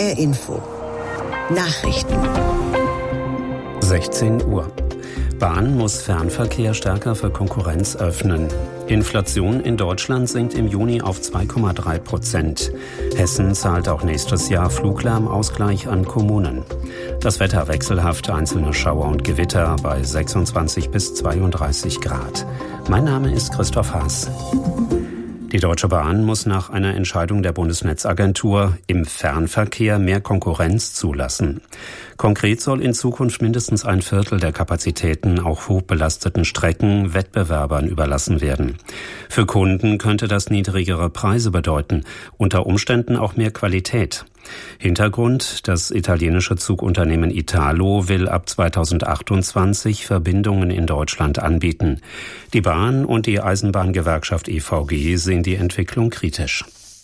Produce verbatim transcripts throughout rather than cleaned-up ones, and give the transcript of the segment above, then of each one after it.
H R Info. Nachrichten. sechzehn Uhr. Bahn muss Fernverkehr stärker für Konkurrenz öffnen. Inflation in Deutschland sinkt im Juni auf zwei Komma drei Prozent. Hessen zahlt auch nächstes Jahr Fluglärmausgleich an Kommunen. Das Wetter wechselhaft, einzelne Schauer und Gewitter bei sechsundzwanzig bis zweiunddreißig Grad. Mein Name ist Christoph Haas. Die Deutsche Bahn muss nach einer Entscheidung der Bundesnetzagentur im Fernverkehr mehr Konkurrenz zulassen. Konkret soll in Zukunft mindestens ein Viertel der Kapazitäten auf hochbelasteten Strecken Wettbewerbern überlassen werden. Für Kunden könnte das niedrigere Preise bedeuten, unter Umständen auch mehr Qualität. Hintergrund: Das italienische Zugunternehmen Italo will ab zweitausendachtundzwanzig Verbindungen in Deutschland anbieten. Die Bahn und die Eisenbahngewerkschaft E V G sehen die Entwicklung kritisch.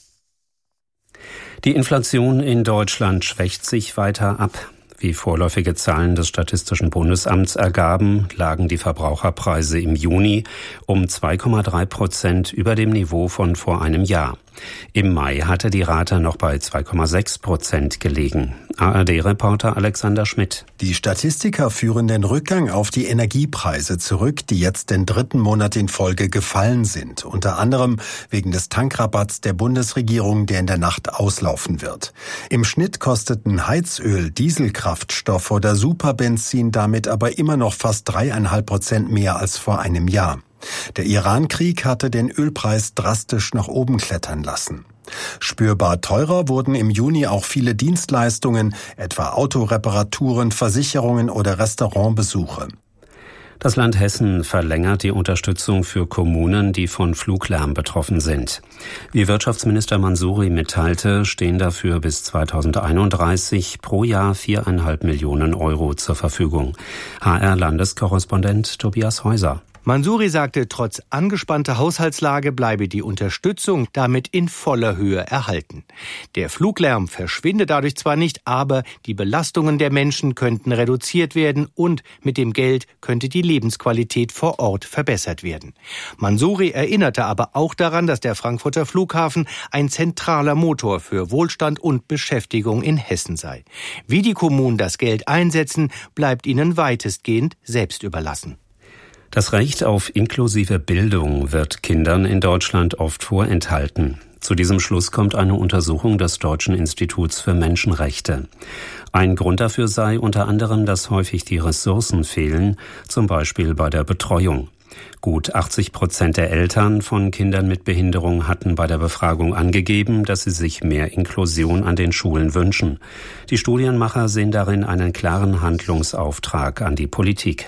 Die Inflation in Deutschland schwächt sich weiter ab. Wie vorläufige Zahlen des Statistischen Bundesamts ergaben, lagen die Verbraucherpreise im Juni um zwei Komma drei Prozent über dem Niveau von vor einem Jahr. Im Mai hatte die Rate noch bei zwei Komma sechs Prozent gelegen. A R D-Reporter Alexander Schmidt. Die Statistiker führen den Rückgang auf die Energiepreise zurück, die jetzt den dritten Monat in Folge gefallen sind. Unter anderem wegen des Tankrabatts der Bundesregierung, der in der Nacht auslaufen wird. Im Schnitt kosteten Heizöl, Dieselkraftstoff oder Superbenzin damit aber immer noch fast dreieinhalb Prozent mehr als vor einem Jahr. Der Iran-Krieg hatte den Ölpreis drastisch nach oben klettern lassen. Spürbar teurer wurden im Juni auch viele Dienstleistungen, etwa Autoreparaturen, Versicherungen oder Restaurantbesuche. Das Land Hessen verlängert die Unterstützung für Kommunen, die von Fluglärm betroffen sind. Wie Wirtschaftsminister Mansouri mitteilte, stehen dafür bis zweitausendeinunddreißig pro Jahr viereinhalb Millionen Euro zur Verfügung. H R-Landeskorrespondent Tobias Häuser. Mansouri sagte, trotz angespannter Haushaltslage bleibe die Unterstützung damit in voller Höhe erhalten. Der Fluglärm verschwinde dadurch zwar nicht, aber die Belastungen der Menschen könnten reduziert werden und mit dem Geld könnte die Lebensqualität vor Ort verbessert werden. Mansouri erinnerte aber auch daran, dass der Frankfurter Flughafen ein zentraler Motor für Wohlstand und Beschäftigung in Hessen sei. Wie die Kommunen das Geld einsetzen, bleibt ihnen weitestgehend selbst überlassen. Das Recht auf inklusive Bildung wird Kindern in Deutschland oft vorenthalten. Zu diesem Schluss kommt eine Untersuchung des Deutschen Instituts für Menschenrechte. Ein Grund dafür sei unter anderem, dass häufig die Ressourcen fehlen, zum Beispiel bei der Betreuung. Gut achtzig Prozent der Eltern von Kindern mit Behinderung hatten bei der Befragung angegeben, dass sie sich mehr Inklusion an den Schulen wünschen. Die Studienmacher sehen darin einen klaren Handlungsauftrag an die Politik.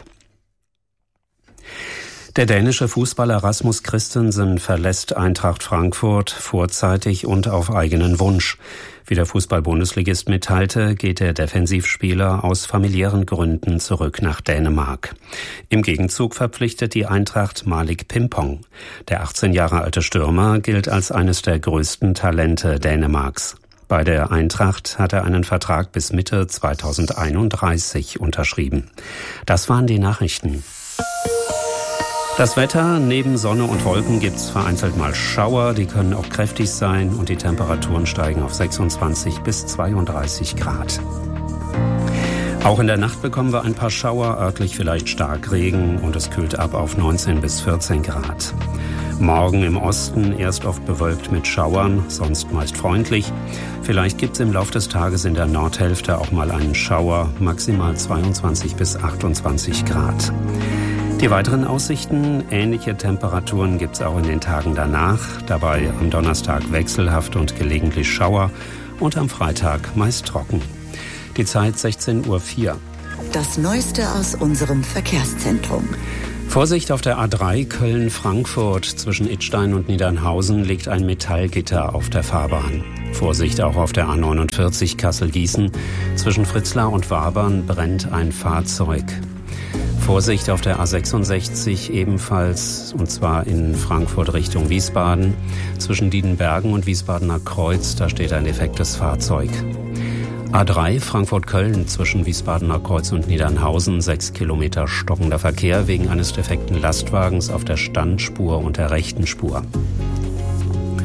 Der dänische Fußballer Rasmus Christensen verlässt Eintracht Frankfurt vorzeitig und auf eigenen Wunsch. Wie der Fußball-Bundesligist mitteilte, geht der Defensivspieler aus familiären Gründen zurück nach Dänemark. Im Gegenzug verpflichtet die Eintracht Malik Pimpong. Der achtzehn Jahre alte Stürmer gilt als eines der größten Talente Dänemarks. Bei der Eintracht hat er einen Vertrag bis Mitte zweitausendeinunddreißig unterschrieben. Das waren die Nachrichten. Das Wetter: Neben Sonne und Wolken gibt's vereinzelt mal Schauer, die können auch kräftig sein und die Temperaturen steigen auf sechsundzwanzig bis zweiunddreißig Grad. Auch in der Nacht bekommen wir ein paar Schauer, örtlich vielleicht Starkregen und es kühlt ab auf neunzehn bis vierzehn Grad. Morgen im Osten erst oft bewölkt mit Schauern, sonst meist freundlich. Vielleicht gibt's im Lauf des Tages in der Nordhälfte auch mal einen Schauer, maximal zweiundzwanzig bis achtundzwanzig Grad. Die weiteren Aussichten: ähnliche Temperaturen gibt's auch in den Tagen danach. Dabei am Donnerstag wechselhaft und gelegentlich Schauer und am Freitag meist trocken. Die Zeit sechzehn Uhr vier. Das Neueste aus unserem Verkehrszentrum. Vorsicht auf der A drei Köln-Frankfurt. Zwischen Idstein und Niedernhausen liegt ein Metallgitter auf der Fahrbahn. Vorsicht auch auf der A neunundvierzig Kassel-Gießen. Zwischen Fritzlar und Wabern brennt ein Fahrzeug. Vorsicht auf der A sechsundsechzig ebenfalls, und zwar in Frankfurt Richtung Wiesbaden. Zwischen Diedenbergen und Wiesbadener Kreuz, da steht ein defektes Fahrzeug. A drei Frankfurt-Köln zwischen Wiesbadener Kreuz und Niedernhausen, sechs Kilometer stockender Verkehr wegen eines defekten Lastwagens auf der Standspur und der rechten Spur.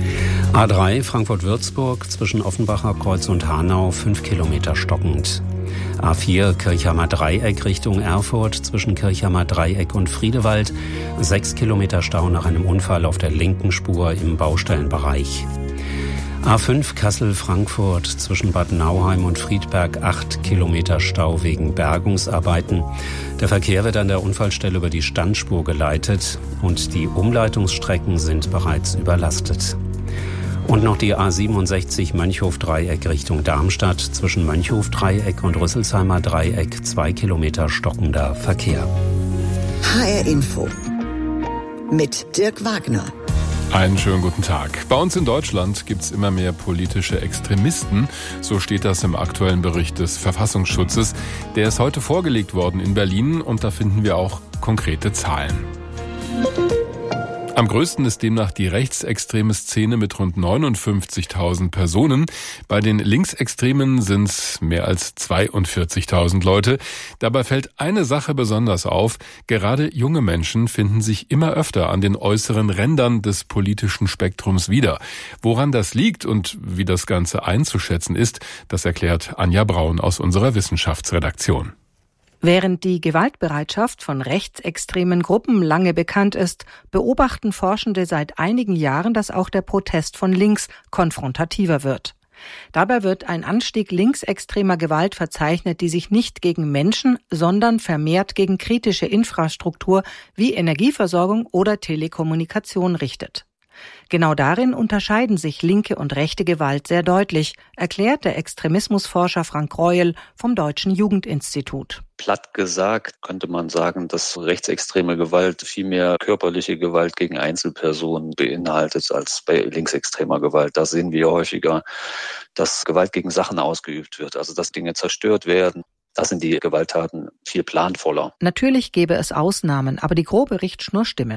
A drei Frankfurt-Würzburg zwischen Offenbacher Kreuz und Hanau fünf Kilometer stockend. A vier Kirchheimer Dreieck Richtung Erfurt zwischen Kirchheimer Dreieck und Friedewald sechs Kilometer Stau nach einem Unfall auf der linken Spur im Baustellenbereich. A fünf Kassel-Frankfurt zwischen Bad Nauheim und Friedberg acht Kilometer Stau wegen Bergungsarbeiten. Der Verkehr wird an der Unfallstelle über die Standspur geleitet und die Umleitungsstrecken sind bereits überlastet. Und noch die A siebenundsechzig Mönchhof-Dreieck Richtung Darmstadt zwischen Mönchhof-Dreieck und Rüsselsheimer Dreieck zwei Kilometer stockender Verkehr. H R Info mit Dirk Wagner. Einen schönen guten Tag. Bei uns in Deutschland gibt es immer mehr politische Extremisten. So steht das im aktuellen Bericht des Verfassungsschutzes. Der ist heute vorgelegt worden in Berlin und da finden wir auch konkrete Zahlen. Am größten ist demnach die rechtsextreme Szene mit rund neunundfünfzigtausend Personen. Bei den Linksextremen sind es mehr als zweiundvierzigtausend Leute. Dabei fällt eine Sache besonders auf. Gerade junge Menschen finden sich immer öfter an den äußeren Rändern des politischen Spektrums wieder. Woran das liegt und wie das Ganze einzuschätzen ist, das erklärt Anja Braun aus unserer Wissenschaftsredaktion. Während die Gewaltbereitschaft von rechtsextremen Gruppen lange bekannt ist, beobachten Forschende seit einigen Jahren, dass auch der Protest von links konfrontativer wird. Dabei wird ein Anstieg linksextremer Gewalt verzeichnet, die sich nicht gegen Menschen, sondern vermehrt gegen kritische Infrastruktur wie Energieversorgung oder Telekommunikation richtet. Genau darin unterscheiden sich linke und rechte Gewalt sehr deutlich, erklärt der Extremismusforscher Frank Reuel vom Deutschen Jugendinstitut. Platt gesagt könnte man sagen, dass rechtsextreme Gewalt viel mehr körperliche Gewalt gegen Einzelpersonen beinhaltet als bei linksextremer Gewalt. Da sehen wir häufiger, dass Gewalt gegen Sachen ausgeübt wird, also dass Dinge zerstört werden. Da sind die Gewalttaten viel planvoller. Natürlich gäbe es Ausnahmen, aber die grobe Richtschnur stimme.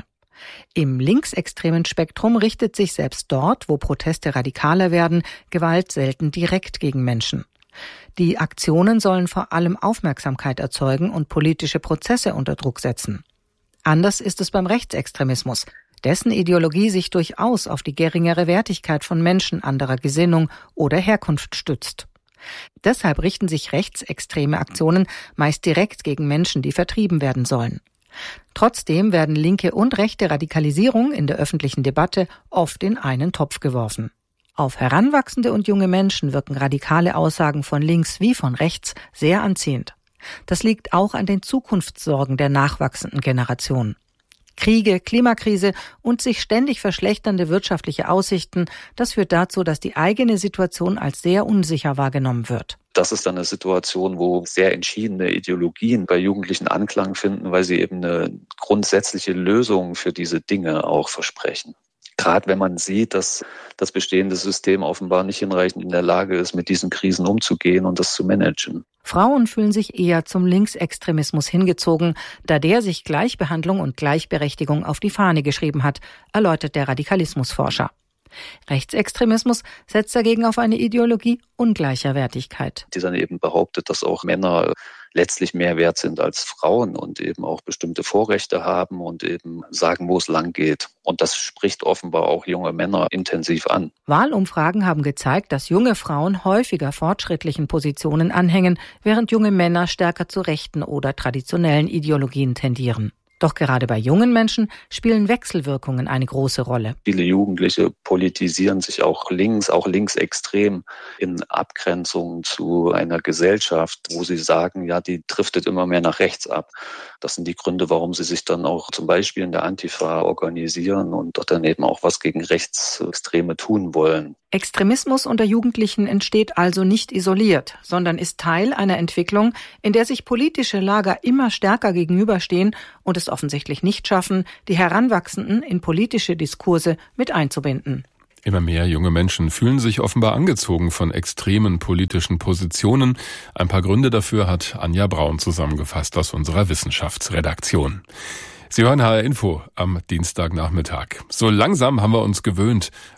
Im linksextremen Spektrum richtet sich selbst dort, wo Proteste radikaler werden, Gewalt selten direkt gegen Menschen. Die Aktionen sollen vor allem Aufmerksamkeit erzeugen und politische Prozesse unter Druck setzen. Anders ist es beim Rechtsextremismus, dessen Ideologie sich durchaus auf die geringere Wertigkeit von Menschen anderer Gesinnung oder Herkunft stützt. Deshalb richten sich rechtsextreme Aktionen meist direkt gegen Menschen, die vertrieben werden sollen. Trotzdem werden linke und rechte Radikalisierung in der öffentlichen Debatte oft in einen Topf geworfen. Auf heranwachsende und junge Menschen wirken radikale Aussagen von links wie von rechts sehr anziehend. Das liegt auch an den Zukunftssorgen der nachwachsenden Generation. Kriege, Klimakrise und sich ständig verschlechternde wirtschaftliche Aussichten, das führt dazu, dass die eigene Situation als sehr unsicher wahrgenommen wird. Das ist dann eine Situation, wo sehr entschiedene Ideologien bei Jugendlichen Anklang finden, weil sie eben eine grundsätzliche Lösung für diese Dinge auch versprechen. Gerade wenn man sieht, dass das bestehende System offenbar nicht hinreichend in der Lage ist, mit diesen Krisen umzugehen und das zu managen. Frauen fühlen sich eher zum Linksextremismus hingezogen, da der sich Gleichbehandlung und Gleichberechtigung auf die Fahne geschrieben hat, erläutert der Radikalismusforscher. Rechtsextremismus setzt dagegen auf eine Ideologie ungleicher Wertigkeit. Die dann eben behauptet, dass auch Männer letztlich mehr wert sind als Frauen und eben auch bestimmte Vorrechte haben und eben sagen, wo es lang geht. Und das spricht offenbar auch junge Männer intensiv an. Wahlumfragen haben gezeigt, dass junge Frauen häufiger fortschrittlichen Positionen anhängen, während junge Männer stärker zu rechten oder traditionellen Ideologien tendieren. Doch gerade bei jungen Menschen spielen Wechselwirkungen eine große Rolle. Viele Jugendliche politisieren sich auch links, auch linksextrem in Abgrenzung zu einer Gesellschaft, wo sie sagen, ja, die driftet immer mehr nach rechts ab. Das sind die Gründe, warum sie sich dann auch zum Beispiel in der Antifa organisieren und dann eben auch was gegen Rechtsextreme tun wollen. Extremismus unter Jugendlichen entsteht also nicht isoliert, sondern ist Teil einer Entwicklung, in der sich politische Lager immer stärker gegenüberstehen und es offensichtlich nicht schaffen, die Heranwachsenden in politische Diskurse mit einzubinden. Immer mehr junge Menschen fühlen sich offenbar angezogen von extremen politischen Positionen. Ein paar Gründe dafür hat Anja Braun zusammengefasst aus unserer Wissenschaftsredaktion. Sie hören H R Info am Dienstagnachmittag. So langsam haben wir uns gewöhnt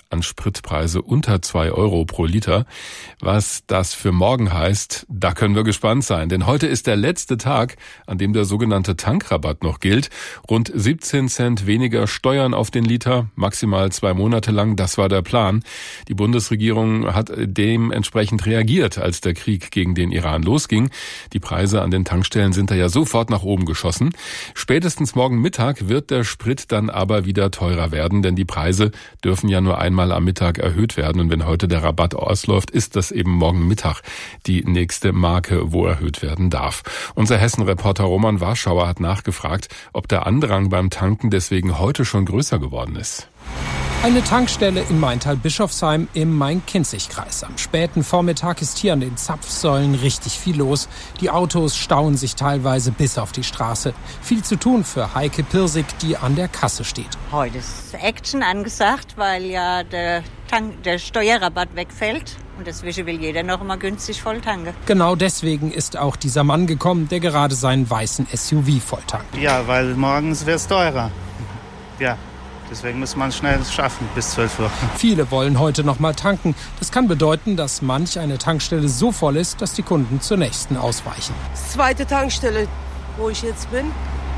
an Spritpreise unter zwei Euro pro Liter. Was das für morgen heißt, da können wir gespannt sein. Denn heute ist der letzte Tag, an dem der sogenannte Tankrabatt noch gilt. Rund siebzehn Cent weniger Steuern auf den Liter, maximal zwei Monate lang, das war der Plan. Die Bundesregierung hat dementsprechend reagiert, als der Krieg gegen den Iran losging. Die Preise an den Tankstellen sind da ja sofort nach oben geschossen. Spätestens morgen Mittag wird der Sprit dann aber wieder teurer werden, denn die Preise dürfen ja nur einmal am Mittag erhöht werden. Und wenn heute der Rabatt ausläuft, ist das eben morgen Mittag die nächste Marke, wo erhöht werden darf. Unser Hessen-Reporter Roman Warschauer hat nachgefragt, ob der Andrang beim Tanken deswegen heute schon größer geworden ist. Eine Tankstelle in Maintal-Bischofsheim im Main-Kinzig-Kreis. Am späten Vormittag ist hier an den Zapfsäulen richtig viel los. Die Autos stauen sich teilweise bis auf die Straße. Viel zu tun für Heike Pirsig, die an der Kasse steht. Heute ist Action angesagt, weil ja der, Tank, der Steuerrabatt wegfällt. Und deswegen will jeder noch immer günstig voll tanken. Genau deswegen ist auch dieser Mann gekommen, der gerade seinen weißen S U V volltankt. Ja, weil morgens wird es teurer. Ja. Deswegen muss man es schnell schaffen, bis zwölf Uhr. Viele wollen heute noch mal tanken. Das kann bedeuten, dass manch eine Tankstelle so voll ist, dass die Kunden zur nächsten ausweichen. Zweite Tankstelle, wo ich jetzt bin.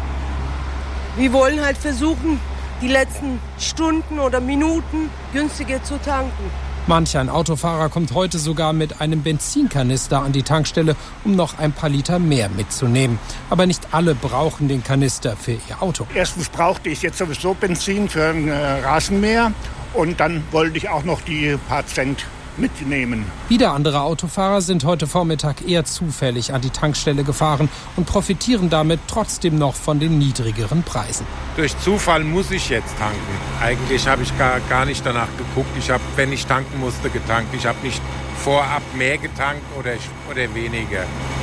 Wir wollen halt versuchen, die letzten Stunden oder Minuten günstiger zu tanken. Manch ein Autofahrer kommt heute sogar mit einem Benzinkanister an die Tankstelle, um noch ein paar Liter mehr mitzunehmen. Aber nicht alle brauchen den Kanister für ihr Auto. Erstens brauchte ich jetzt sowieso Benzin für ein äh, Rasenmäher und dann wollte ich auch noch die paar Cent mitnehmen. Wieder andere Autofahrer sind heute Vormittag eher zufällig an die Tankstelle gefahren und profitieren damit trotzdem noch von den niedrigeren Preisen. Durch Zufall muss ich jetzt tanken. Eigentlich habe ich gar, gar nicht danach geguckt. Ich habe, wenn ich tanken musste, getankt. Ich habe nicht vorab mehr getankt oder, oder weniger.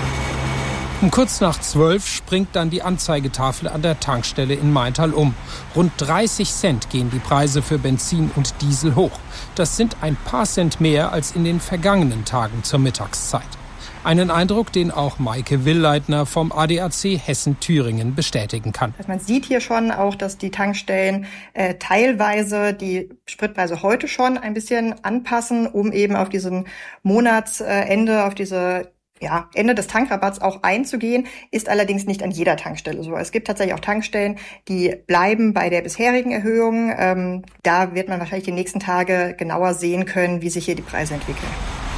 Um kurz nach zwölf springt dann die Anzeigetafel an der Tankstelle in Maintal um. Rund dreißig Cent gehen die Preise für Benzin und Diesel hoch. Das sind ein paar Cent mehr als in den vergangenen Tagen zur Mittagszeit. Einen Eindruck, den auch Maike Willleitner vom A D A C Hessen-Thüringen bestätigen kann. Man sieht hier schon auch, dass die Tankstellen äh, teilweise die Spritpreise heute schon ein bisschen anpassen, um eben auf diesen Monatsende, auf diese ja, Ende des Tankrabatts auch einzugehen, ist allerdings nicht an jeder Tankstelle so. Es gibt tatsächlich auch Tankstellen, die bleiben bei der bisherigen Erhöhung. Ähm, da wird man wahrscheinlich die nächsten Tage genauer sehen können, wie sich hier die Preise entwickeln.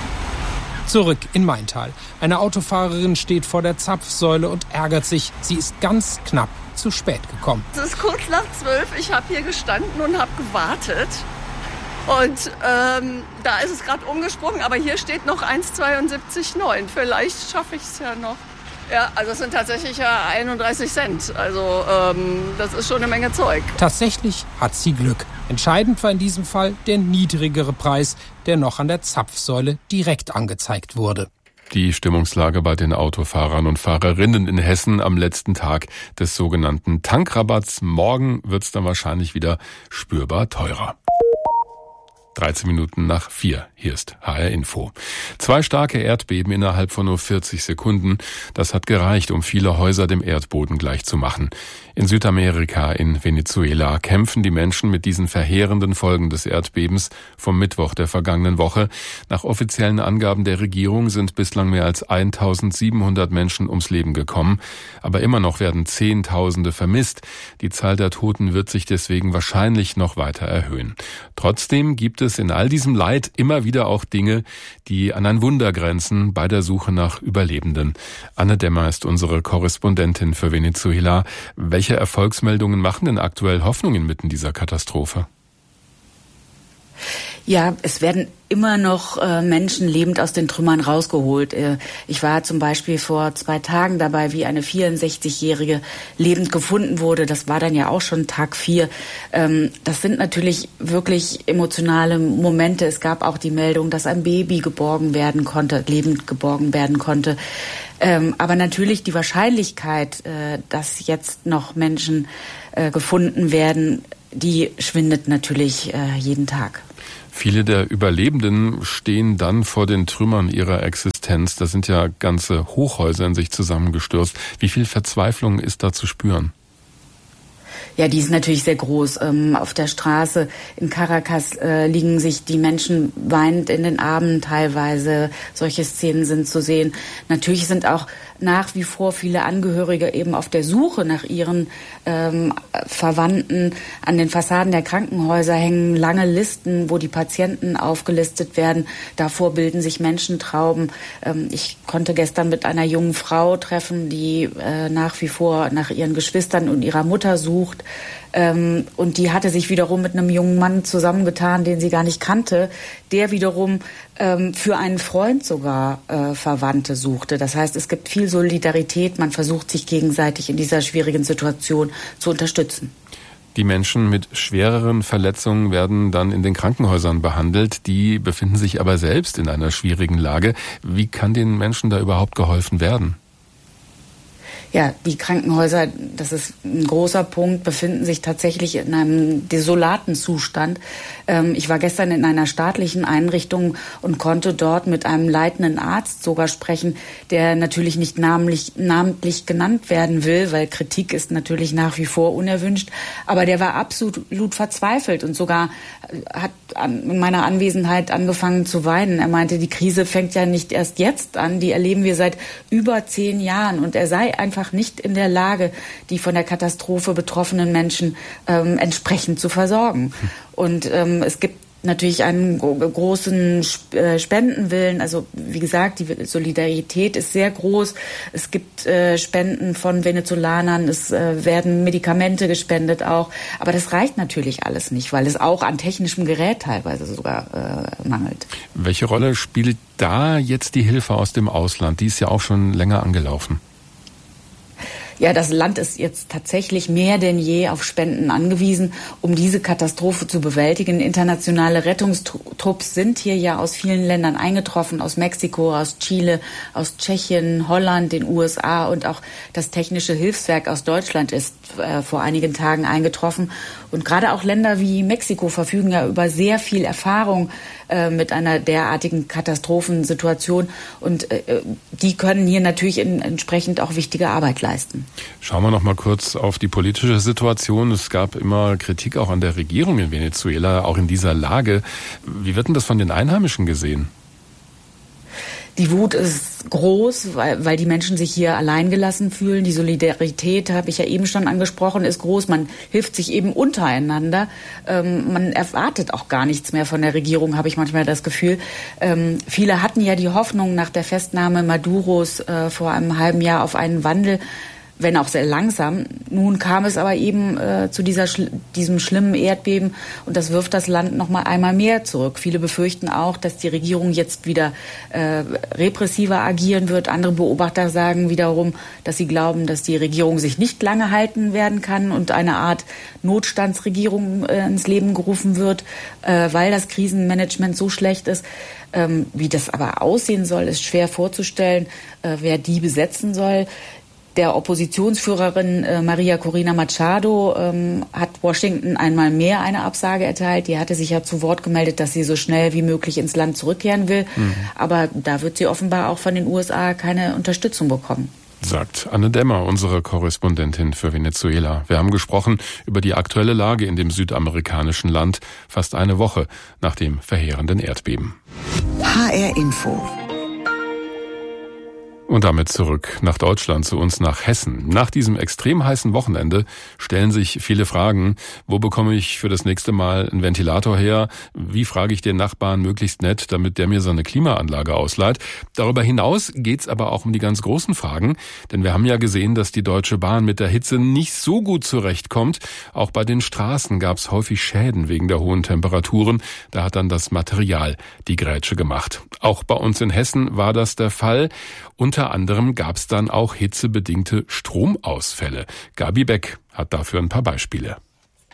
Zurück in Maintal. Eine Autofahrerin steht vor der Zapfsäule und ärgert sich. Sie ist ganz knapp zu spät gekommen. Es ist kurz nach zwölf. Ich habe hier gestanden und habe gewartet. Und ähm, da ist es gerade umgesprungen, aber hier steht noch eins Komma zweiundsiebzig neun. Vielleicht schaffe ich es ja noch. Ja, also es sind tatsächlich ja einunddreißig Cent. Also ähm, das ist schon eine Menge Zeug. Tatsächlich hat sie Glück. Entscheidend war in diesem Fall der niedrigere Preis, der noch an der Zapfsäule direkt angezeigt wurde. Die Stimmungslage bei den Autofahrern und Fahrerinnen in Hessen am letzten Tag des sogenannten Tankrabatts. Morgen wird es dann wahrscheinlich wieder spürbar teurer. dreizehn Minuten nach vier. Hier ist H R Info. Zwei starke Erdbeben innerhalb von nur vierzig Sekunden. Das hat gereicht, um viele Häuser dem Erdboden gleichzumachen. In Südamerika, in Venezuela, kämpfen die Menschen mit diesen verheerenden Folgen des Erdbebens vom Mittwoch der vergangenen Woche. Nach offiziellen Angaben der Regierung sind bislang mehr als eintausendsiebenhundert Menschen ums Leben gekommen. Aber immer noch werden Zehntausende vermisst. Die Zahl der Toten wird sich deswegen wahrscheinlich noch weiter erhöhen. Trotzdem gibt es in all diesem Leid immer wieder auch Dinge, die an ein Wunder grenzen bei der Suche nach Überlebenden. Anne Dämmer ist unsere Korrespondentin für Venezuela. Welche Erfolgsmeldungen machen denn aktuell Hoffnung inmitten dieser Katastrophe? Ja, es werden immer noch äh, Menschen lebend aus den Trümmern rausgeholt. Äh, ich war zum Beispiel vor zwei Tagen dabei, wie eine vierundsechzigjährige lebend gefunden wurde. Das war dann ja auch schon Tag vier. Ähm, das sind natürlich wirklich emotionale Momente. Es gab auch die Meldung, dass ein Baby geborgen werden konnte, lebend geborgen werden konnte. Ähm, aber natürlich die Wahrscheinlichkeit, äh, dass jetzt noch Menschen äh, gefunden werden, die schwindet natürlich äh, jeden Tag. Viele der Überlebenden stehen dann vor den Trümmern ihrer Existenz. Da sind ja ganze Hochhäuser in sich zusammengestürzt. Wie viel Verzweiflung ist da zu spüren? Ja, die ist natürlich sehr groß. Ähm, auf der Straße in Caracas äh, liegen sich die Menschen weinend in den Armen teilweise. Solche Szenen sind zu sehen. Natürlich sind auch nach wie vor viele Angehörige eben auf der Suche nach ihren ähm, Verwandten. An den Fassaden der Krankenhäuser hängen lange Listen, wo die Patienten aufgelistet werden. Davor bilden sich Menschentrauben. Ähm, ich konnte gestern mit einer jungen Frau treffen, die äh, nach wie vor nach ihren Geschwistern und ihrer Mutter sucht. Ähm, und die hatte sich wiederum mit einem jungen Mann zusammengetan, den sie gar nicht kannte, der wiederum ähm, für einen Freund sogar äh, Verwandte suchte. Das heißt, es gibt viel Solidarität. Man versucht, sich gegenseitig in dieser schwierigen Situation zu unterstützen. Die Menschen mit schwereren Verletzungen werden dann in den Krankenhäusern behandelt. Die befinden sich aber selbst in einer schwierigen Lage. Wie kann den Menschen da überhaupt geholfen werden? Ja, die Krankenhäuser, das ist ein großer Punkt, befinden sich tatsächlich in einem desolaten Zustand. Ähm, ich war gestern in einer staatlichen Einrichtung und konnte dort mit einem leitenden Arzt sogar sprechen, der natürlich nicht namentlich, namentlich genannt werden will, weil Kritik ist natürlich nach wie vor unerwünscht. Aber der war absolut verzweifelt und sogar hat in meiner Anwesenheit angefangen zu weinen. Er meinte, die Krise fängt ja nicht erst jetzt an, die erleben wir seit über zehn Jahren und er sei einfach nicht in der Lage, die von der Katastrophe betroffenen Menschen ähm, entsprechend zu versorgen. Und ähm, es gibt natürlich einen großen Spendenwillen. Also wie gesagt, die Solidarität ist sehr groß. Es gibt äh, Spenden von Venezolanern, es äh, werden Medikamente gespendet auch. Aber das reicht natürlich alles nicht, weil es auch an technischem Gerät teilweise sogar äh, mangelt. Welche Rolle spielt da jetzt die Hilfe aus dem Ausland? Die ist ja auch schon länger angelaufen. Ja, das Land ist jetzt tatsächlich mehr denn je auf Spenden angewiesen, um diese Katastrophe zu bewältigen. Internationale Rettungstrupps sind hier ja aus vielen Ländern eingetroffen, aus Mexiko, aus Chile, aus Tschechien, Holland, den U S A und auch das Technische Hilfswerk aus Deutschland ist äh, vor einigen Tagen eingetroffen. Und gerade auch Länder wie Mexiko verfügen ja über sehr viel Erfahrung äh, mit einer derartigen Katastrophensituation. Und äh, die können hier natürlich in, entsprechend auch wichtige Arbeit leisten. Schauen wir noch mal kurz auf die politische Situation. Es gab immer Kritik auch an der Regierung in Venezuela, auch in dieser Lage. Wie wird denn das von den Einheimischen gesehen? Die Wut ist groß, weil, weil die Menschen sich hier alleingelassen fühlen. Die Solidarität, habe ich ja eben schon angesprochen, ist groß. Man hilft sich eben untereinander. Ähm, man erwartet auch gar nichts mehr von der Regierung, habe ich manchmal das Gefühl. Ähm, viele hatten ja die Hoffnung nach der Festnahme Maduros äh, vor einem halben Jahr auf einen Wandel, wenn auch sehr langsam. Nun kam es aber eben äh, zu dieser diesem schlimmen Erdbeben und das wirft das Land noch mal einmal mehr zurück. Viele befürchten auch, dass die Regierung jetzt wieder äh, repressiver agieren wird. Andere Beobachter sagen wiederum, dass sie glauben, dass die Regierung sich nicht lange halten werden kann und eine Art Notstandsregierung äh, ins Leben gerufen wird, äh, weil das Krisenmanagement so schlecht ist. Ähm, wie das aber aussehen soll, ist schwer vorzustellen, äh, wer die besetzen soll. Der Oppositionsführerin äh, Maria Corina Machado ähm, hat Washington einmal mehr eine Absage erteilt. Die hatte sich ja zu Wort gemeldet, dass sie so schnell wie möglich ins Land zurückkehren will. Mhm. Aber da wird sie offenbar auch von den U S A keine Unterstützung bekommen. Sagt Anne Dämmer, unsere Korrespondentin für Venezuela. Wir haben gesprochen über die aktuelle Lage in dem südamerikanischen Land, fast eine Woche nach dem verheerenden Erdbeben. H R Info. Und damit zurück nach Deutschland, zu uns nach Hessen. Nach diesem extrem heißen Wochenende stellen sich viele Fragen. Wo bekomme ich für das nächste Mal einen Ventilator her? Wie frage ich den Nachbarn möglichst nett, damit der mir seine Klimaanlage ausleiht? Darüber hinaus geht's aber auch um die ganz großen Fragen. Denn wir haben ja gesehen, dass die Deutsche Bahn mit der Hitze nicht so gut zurechtkommt. Auch bei den Straßen gab's häufig Schäden wegen der hohen Temperaturen. Da hat dann das Material die Grätsche gemacht. Auch bei uns in Hessen war das der Fall. Unter anderem gab es dann auch hitzebedingte Stromausfälle. Gabi Beck hat dafür ein paar Beispiele.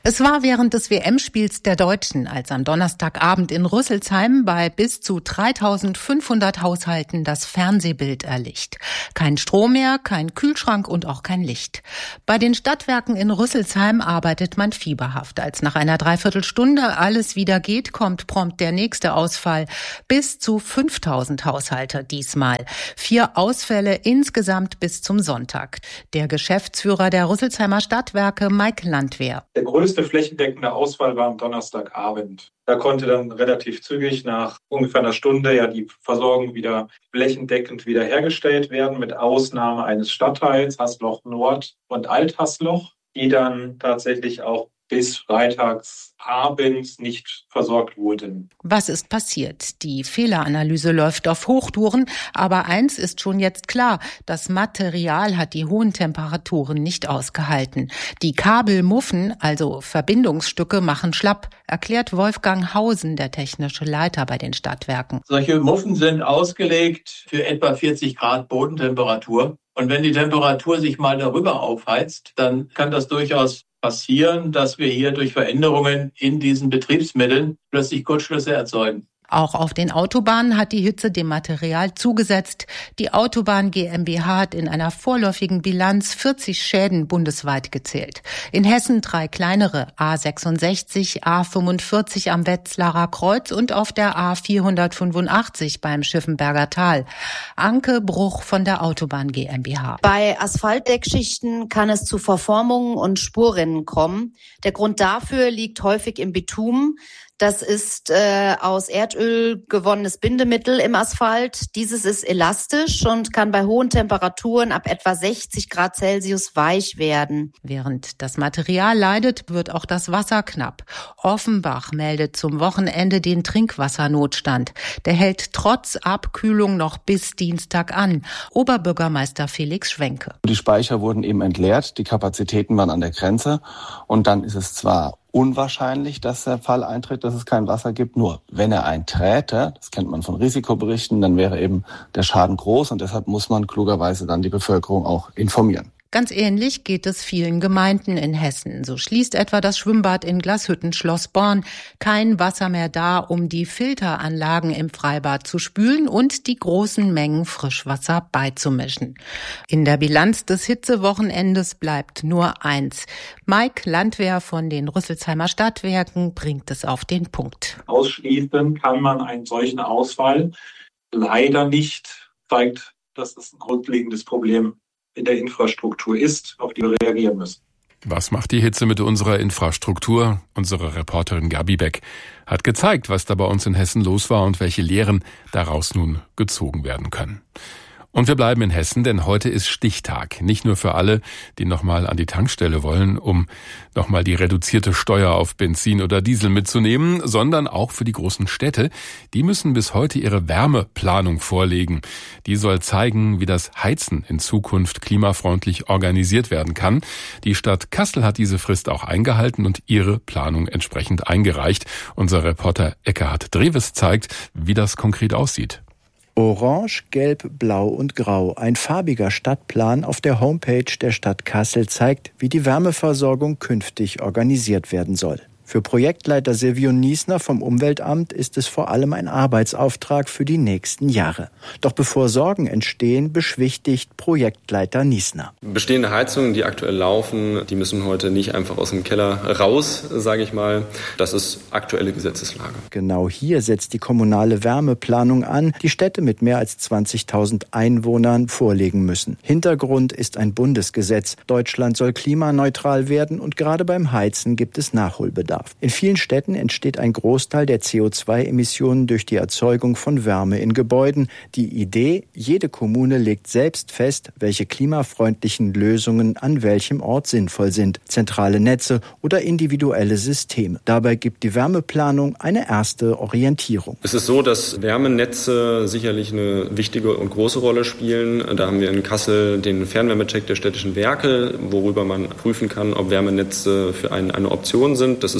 Es war während des W M-Spiels der Deutschen, als am Donnerstagabend in Rüsselsheim bei bis zu dreitausendfünfhundert Haushalten das Fernsehbild erlischt. Kein Strom mehr, kein Kühlschrank und auch kein Licht. Bei den Stadtwerken in Rüsselsheim arbeitet man fieberhaft. Als nach einer Dreiviertelstunde alles wieder geht, kommt prompt der nächste Ausfall. Bis zu fünftausend Haushalte diesmal. Vier Ausfälle insgesamt bis zum Sonntag. Der Geschäftsführer der Rüsselsheimer Stadtwerke, Mike Landwehr. Der größte flächendeckende Ausfall war am Donnerstagabend. Da konnte dann relativ zügig nach ungefähr einer Stunde ja die Versorgung wieder flächendeckend wiederhergestellt werden, mit Ausnahme eines Stadtteils, Haßloch Nord und Alt-Haßloch, die dann tatsächlich auch bis freitags abends nicht versorgt wurden. Was ist passiert? Die Fehleranalyse läuft auf Hochtouren, aber eins ist schon jetzt klar, das Material hat die hohen Temperaturen nicht ausgehalten. Die Kabelmuffen, also Verbindungsstücke, machen schlapp, erklärt Wolfgang Hausen, der technische Leiter bei den Stadtwerken. Solche Muffen sind ausgelegt für etwa vierzig Grad Bodentemperatur. Und wenn die Temperatur sich mal darüber aufheizt, dann kann das durchaus passieren, dass wir hier durch Veränderungen in diesen Betriebsmitteln plötzlich Kurzschlüsse erzeugen. Auch auf den Autobahnen hat die Hitze dem Material zugesetzt. Die Autobahn GmbH hat in einer vorläufigen Bilanz vierzig Schäden bundesweit gezählt. In Hessen drei kleinere, A sechsundsechzig, A fünfundvierzig am Wetzlarer Kreuz und auf der A vierhundertfünfundachtzig beim Schiffenberger Tal. Anke Bruch von der Autobahn GmbH. Bei Asphaltdeckschichten kann es zu Verformungen und Spurrinnen kommen. Der Grund dafür liegt häufig im Bitumen. Das ist äh, aus Erdöl gewonnenes Bindemittel im Asphalt. Dieses ist elastisch und kann bei hohen Temperaturen ab etwa sechzig Grad Celsius weich werden. Während das Material leidet, wird auch das Wasser knapp. Offenbach meldet zum Wochenende den Trinkwassernotstand. Der hält trotz Abkühlung noch bis Dienstag an. Oberbürgermeister Felix Schwenke. Die Speicher wurden eben entleert, die Kapazitäten waren an der Grenze und dann ist es zwar unwahrscheinlich, dass der Fall eintritt, dass es kein Wasser gibt. Nur wenn er einträte, das kennt man von Risikoberichten, dann wäre eben der Schaden groß und deshalb muss man klugerweise dann die Bevölkerung auch informieren. Ganz ähnlich geht es vielen Gemeinden in Hessen. So schließt etwa das Schwimmbad in Glashütten Schloss Born. Kein Wasser mehr da, um die Filteranlagen im Freibad zu spülen und die großen Mengen Frischwasser beizumischen. In der Bilanz des Hitzewochenendes bleibt nur eins. Mike Landwehr von den Rüsselsheimer Stadtwerken bringt es auf den Punkt. Ausschließen kann man einen solchen Ausfall leider nicht, zeigt, dass es ein grundlegendes Problem in der Infrastruktur ist, auf die wir reagieren müssen. Was macht die Hitze mit unserer Infrastruktur? Unsere Reporterin Gabi Beck hat gezeigt, was da bei uns in Hessen los war und welche Lehren daraus nun gezogen werden können. Und wir bleiben in Hessen, denn heute ist Stichtag. Nicht nur für alle, die nochmal an die Tankstelle wollen, um nochmal die reduzierte Steuer auf Benzin oder Diesel mitzunehmen, sondern auch für die großen Städte. Die müssen bis heute ihre Wärmeplanung vorlegen. Die soll zeigen, wie das Heizen in Zukunft klimafreundlich organisiert werden kann. Die Stadt Kassel hat diese Frist auch eingehalten und ihre Planung entsprechend eingereicht. Unser Reporter Eckhard Dreves zeigt, wie das konkret aussieht. Orange, Gelb, Blau und Grau. Ein farbiger Stadtplan auf der Homepage der Stadt Kassel zeigt, wie die Wärmeversorgung künftig organisiert werden soll. Für Projektleiter Silvio Niesner vom Umweltamt ist es vor allem ein Arbeitsauftrag für die nächsten Jahre. Doch bevor Sorgen entstehen, beschwichtigt Projektleiter Niesner. Bestehende Heizungen, die aktuell laufen, die müssen heute nicht einfach aus dem Keller raus, sage ich mal. Das ist aktuelle Gesetzeslage. Genau hier setzt die kommunale Wärmeplanung an, die Städte mit mehr als zwanzigtausend Einwohnern vorlegen müssen. Hintergrund ist ein Bundesgesetz. Deutschland soll klimaneutral werden und gerade beim Heizen gibt es Nachholbedarf. In vielen Städten entsteht ein Großteil der C O zwei Emissionen durch die Erzeugung von Wärme in Gebäuden. Die Idee, jede Kommune legt selbst fest, welche klimafreundlichen Lösungen an welchem Ort sinnvoll sind. Zentrale Netze oder individuelle Systeme. Dabei gibt die Wärmeplanung eine erste Orientierung. Es ist so, dass Wärmenetze sicherlich eine wichtige und große Rolle spielen. Da haben wir in Kassel den Fernwärmecheck der städtischen Werke, worüber man prüfen kann, ob Wärmenetze für einen eine Option sind. Das ist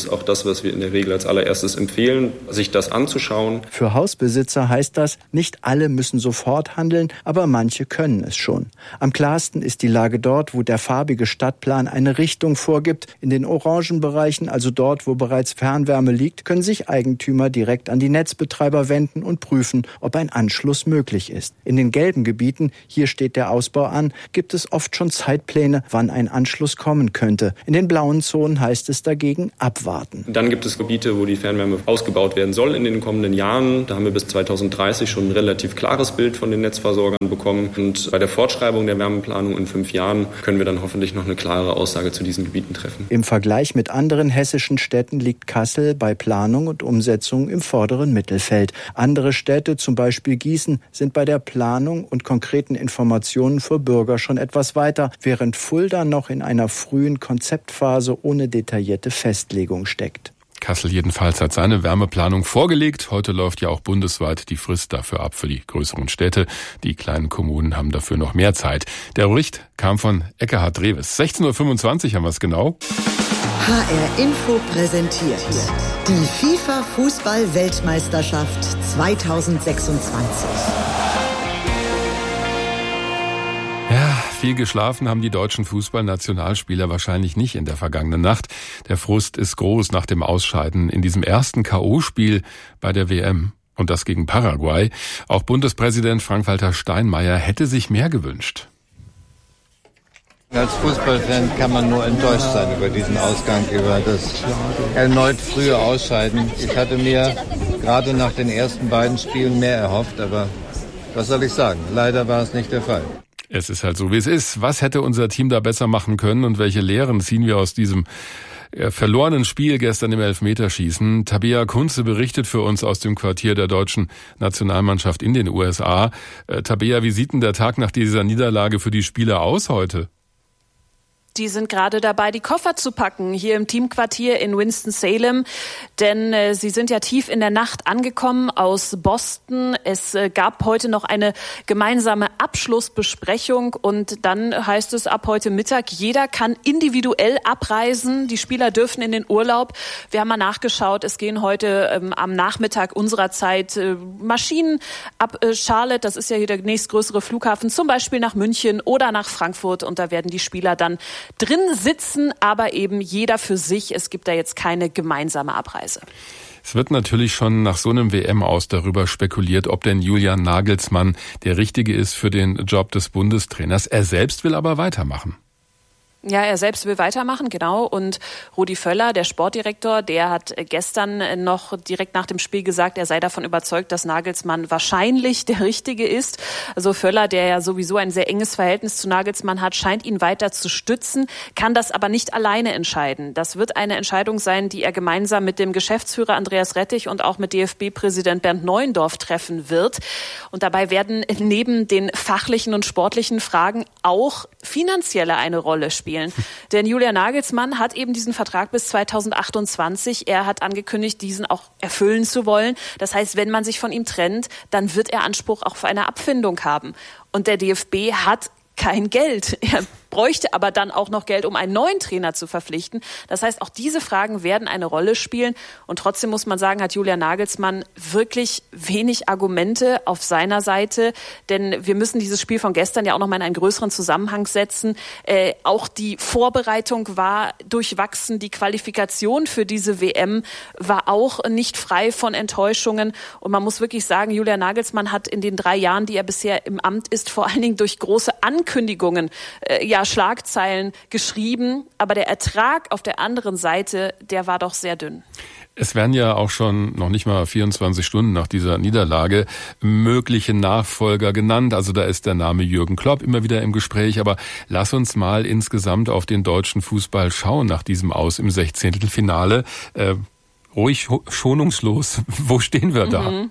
ist auch das, was wir in der Regel als allererstes empfehlen, sich das anzuschauen. Für Hausbesitzer heißt das, nicht alle müssen sofort handeln, aber manche können es schon. Am klarsten ist die Lage dort, wo der farbige Stadtplan eine Richtung vorgibt. In den orangen Bereichen, also dort, wo bereits Fernwärme liegt, können sich Eigentümer direkt an die Netzbetreiber wenden und prüfen, ob ein Anschluss möglich ist. In den gelben Gebieten, hier steht der Ausbau an, gibt es oft schon Zeitpläne, wann ein Anschluss kommen könnte. In den blauen Zonen heißt es dagegen abwarten. Dann gibt es Gebiete, wo die Fernwärme ausgebaut werden soll in den kommenden Jahren. Da haben wir bis zweitausenddreißig schon ein relativ klares Bild von den Netzversorgern bekommen. Und bei der Fortschreibung der Wärmeplanung in fünf Jahren können wir dann hoffentlich noch eine klare Aussage zu diesen Gebieten treffen. Im Vergleich mit anderen hessischen Städten liegt Kassel bei Planung und Umsetzung im vorderen Mittelfeld. Andere Städte, zum Beispiel Gießen, sind bei der Planung und konkreten Informationen für Bürger schon etwas weiter, während Fulda noch in einer frühen Konzeptphase ohne detaillierte Festlegung steckt. Kassel jedenfalls hat seine Wärmeplanung vorgelegt. Heute läuft ja auch bundesweit die Frist dafür ab für die größeren Städte. Die kleinen Kommunen haben dafür noch mehr Zeit. Der Bericht kam von Eckehard Drewes. sechzehn Uhr fünfundzwanzig haben wir es genau. H R Info präsentiert die FIFA-Fußball-Weltmeisterschaft zweitausendsechsundzwanzig. Ja, viel geschlafen haben die deutschen Fußballnationalspieler wahrscheinlich nicht in der vergangenen Nacht. Der Frust ist groß nach dem Ausscheiden in diesem ersten K O-Spiel bei der W M. Und das gegen Paraguay. Auch Bundespräsident Frank-Walter Steinmeier hätte sich mehr gewünscht. Als Fußballfan kann man nur enttäuscht sein über diesen Ausgang, über das erneut frühe Ausscheiden. Ich hatte mir gerade nach den ersten beiden Spielen mehr erhofft, aber was soll ich sagen? Leider war es nicht der Fall. Es ist halt so, wie es ist. Was hätte unser Team da besser machen können und welche Lehren ziehen wir aus diesem verlorenen Spiel gestern im Elfmeterschießen? Tabea Kunze berichtet für uns aus dem Quartier der deutschen Nationalmannschaft in den U S A. Äh, Tabea, wie sieht denn der Tag nach dieser Niederlage für die Spieler aus heute? Die sind gerade dabei, die Koffer zu packen, hier im Teamquartier in Winston-Salem. Denn äh, sie sind ja tief in der Nacht angekommen aus Boston. Es äh, gab heute noch eine gemeinsame Abschlussbesprechung. Und dann heißt es ab heute Mittag, jeder kann individuell abreisen. Die Spieler dürfen in den Urlaub. Wir haben mal nachgeschaut, es gehen heute ähm, am Nachmittag unserer Zeit äh, Maschinen ab äh, Charlotte. Das ist ja hier der nächstgrößere Flughafen, zum Beispiel nach München oder nach Frankfurt. Und da werden die Spieler dann drin sitzen, aber eben jeder für sich. Es gibt da jetzt keine gemeinsame Abreise. Es wird natürlich schon nach so einem W M-Aus darüber spekuliert, ob denn Julian Nagelsmann der Richtige ist für den Job des Bundestrainers. Er selbst will aber weitermachen. Ja, er selbst will weitermachen, genau. Und Rudi Völler, der Sportdirektor, der hat gestern noch direkt nach dem Spiel gesagt, er sei davon überzeugt, dass Nagelsmann wahrscheinlich der Richtige ist. Also Völler, der ja sowieso ein sehr enges Verhältnis zu Nagelsmann hat, scheint ihn weiter zu stützen, kann das aber nicht alleine entscheiden. Das wird eine Entscheidung sein, die er gemeinsam mit dem Geschäftsführer Andreas Rettich und auch mit D F B-Präsident Bernd Neuendorf treffen wird. Und dabei werden neben den fachlichen und sportlichen Fragen auch finanzielle eine Rolle spielen. Denn Julian Nagelsmann hat eben diesen Vertrag bis zweitausendachtundzwanzig. Er hat angekündigt, diesen auch erfüllen zu wollen. Das heißt, wenn man sich von ihm trennt, dann wird er Anspruch auch auf eine Abfindung haben. Und der D F B hat kein Geld. Er bräuchte aber dann auch noch Geld, um einen neuen Trainer zu verpflichten. Das heißt, auch diese Fragen werden eine Rolle spielen. Und trotzdem muss man sagen, hat Julian Nagelsmann wirklich wenig Argumente auf seiner Seite. Denn wir müssen dieses Spiel von gestern ja auch noch mal in einen größeren Zusammenhang setzen. Äh, auch die Vorbereitung war durchwachsen. Die Qualifikation für diese W M war auch nicht frei von Enttäuschungen. Und man muss wirklich sagen, Julian Nagelsmann hat in den drei Jahren, die er bisher im Amt ist, vor allen Dingen durch große Ankündigungen, äh, ja, Schlagzeilen geschrieben, aber der Ertrag auf der anderen Seite, der war doch sehr dünn. Es werden ja auch schon noch nicht mal vierundzwanzig Stunden nach dieser Niederlage mögliche Nachfolger genannt. Also da ist der Name Jürgen Klopp immer wieder im Gespräch. Aber lass uns mal insgesamt auf den deutschen Fußball schauen nach diesem Aus im Sechzehntelfinale. Äh, ruhig, schonungslos. Wo stehen wir da? Mhm.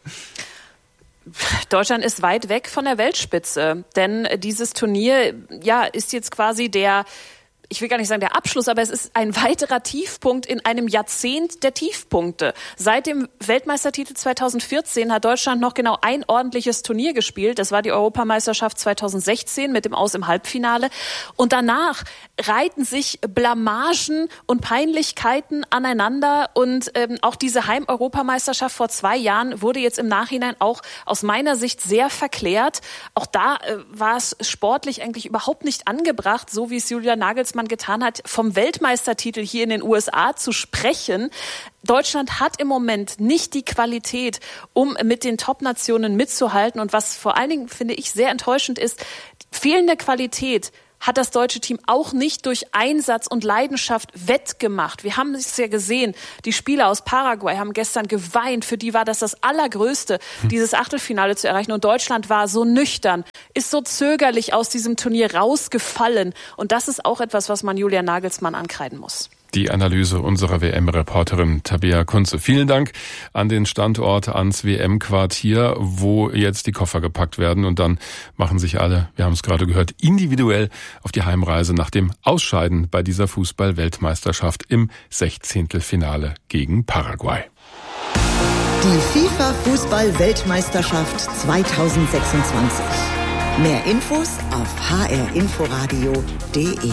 Deutschland ist weit weg von der Weltspitze, denn dieses Turnier, ja, ist jetzt quasi der ich will gar nicht sagen der Abschluss, aber es ist ein weiterer Tiefpunkt in einem Jahrzehnt der Tiefpunkte. Seit dem Weltmeistertitel zweitausendvierzehn hat Deutschland noch genau ein ordentliches Turnier gespielt. Das war die Europameisterschaft zweitausendsechzehn mit dem Aus im Halbfinale. Und danach reihten sich Blamagen und Peinlichkeiten aneinander. Und ähm, auch diese Heim-Europameisterschaft vor zwei Jahren wurde jetzt im Nachhinein auch aus meiner Sicht sehr verklärt. Auch da äh, war es sportlich eigentlich überhaupt nicht angebracht, so wie es Julian Nagelsmann getan hat, vom Weltmeistertitel hier in den U S A zu sprechen. Deutschland hat im Moment nicht die Qualität, um mit den Top-Nationen mitzuhalten. Und was vor allen Dingen, finde ich, sehr enttäuschend ist, fehlende Qualität hat das deutsche Team auch nicht durch Einsatz und Leidenschaft wettgemacht. Wir haben es ja gesehen, die Spieler aus Paraguay haben gestern geweint. Für die war das das Allergrößte, dieses Achtelfinale zu erreichen. Und Deutschland war so nüchtern, ist so zögerlich aus diesem Turnier rausgefallen. Und das ist auch etwas, was man Julian Nagelsmann ankreiden muss. Die Analyse unserer W M-Reporterin Tabea Kunze. Vielen Dank an den Standort, ans W M-Quartier, wo jetzt die Koffer gepackt werden. Und dann machen sich alle, wir haben es gerade gehört, individuell auf die Heimreise nach dem Ausscheiden bei dieser Fußball-Weltmeisterschaft im Sechzehntelfinale gegen Paraguay. Die FIFA-Fußball-Weltmeisterschaft zweitausendsechsundzwanzig. Mehr Infos auf h r inforadio punkt d e.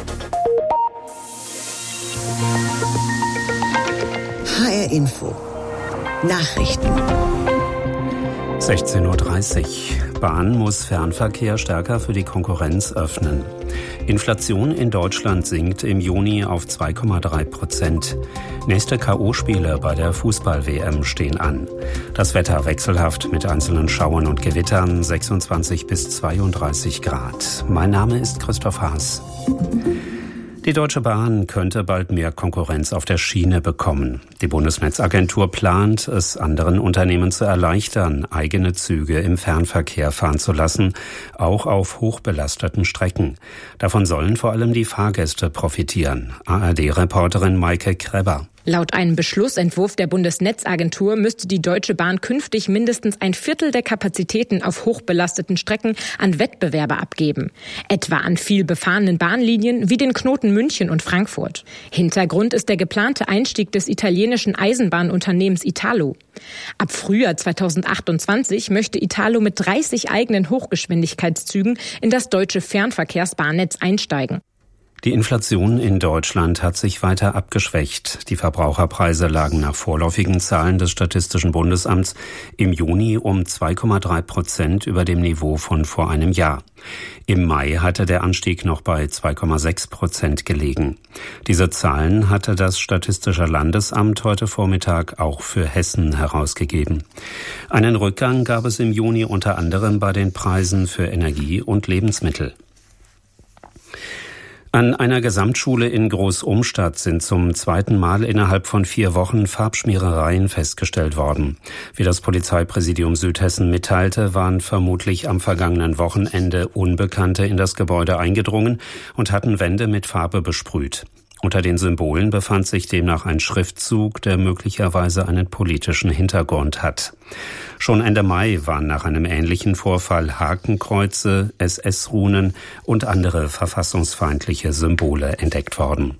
H R Info. Nachrichten. sechzehn Uhr dreißig. Bahn muss Fernverkehr stärker für die Konkurrenz öffnen. Inflation in Deutschland sinkt im Juni auf zwei Komma drei Prozent. Nächste K O-Spiele bei der Fußball-W M stehen an. Das Wetter wechselhaft mit einzelnen Schauern und Gewittern, sechsundzwanzig bis zweiunddreißig Grad. Mein Name ist Christoph Haas. Die Deutsche Bahn könnte bald mehr Konkurrenz auf der Schiene bekommen. Die Bundesnetzagentur plant, es anderen Unternehmen zu erleichtern, eigene Züge im Fernverkehr fahren zu lassen, auch auf hochbelasteten Strecken. Davon sollen vor allem die Fahrgäste profitieren. A R D-Reporterin Maike Kreber. Laut einem Beschlussentwurf der Bundesnetzagentur müsste die Deutsche Bahn künftig mindestens ein Viertel der Kapazitäten auf hochbelasteten Strecken an Wettbewerber abgeben. Etwa an viel befahrenen Bahnlinien wie den Knoten München und Frankfurt. Hintergrund ist der geplante Einstieg des italienischen Eisenbahnunternehmens Italo. Ab Frühjahr zweitausendachtundzwanzig möchte Italo mit dreißig eigenen Hochgeschwindigkeitszügen in das deutsche Fernverkehrsbahnnetz einsteigen. Die Inflation in Deutschland hat sich weiter abgeschwächt. Die Verbraucherpreise lagen nach vorläufigen Zahlen des Statistischen Bundesamts im Juni um zwei Komma drei Prozent über dem Niveau von vor einem Jahr. Im Mai hatte der Anstieg noch bei zwei Komma sechs Prozent gelegen. Diese Zahlen hatte das Statistische Landesamt heute Vormittag auch für Hessen herausgegeben. Einen Rückgang gab es im Juni unter anderem bei den Preisen für Energie und Lebensmittel. An einer Gesamtschule in Groß-Umstadt sind zum zweiten Mal innerhalb von vier Wochen Farbschmierereien festgestellt worden. Wie das Polizeipräsidium Südhessen mitteilte, waren vermutlich am vergangenen Wochenende Unbekannte in das Gebäude eingedrungen und hatten Wände mit Farbe besprüht. Unter den Symbolen befand sich demnach ein Schriftzug, der möglicherweise einen politischen Hintergrund hat. Schon Ende Mai waren nach einem ähnlichen Vorfall Hakenkreuze, S S-Runen und andere verfassungsfeindliche Symbole entdeckt worden.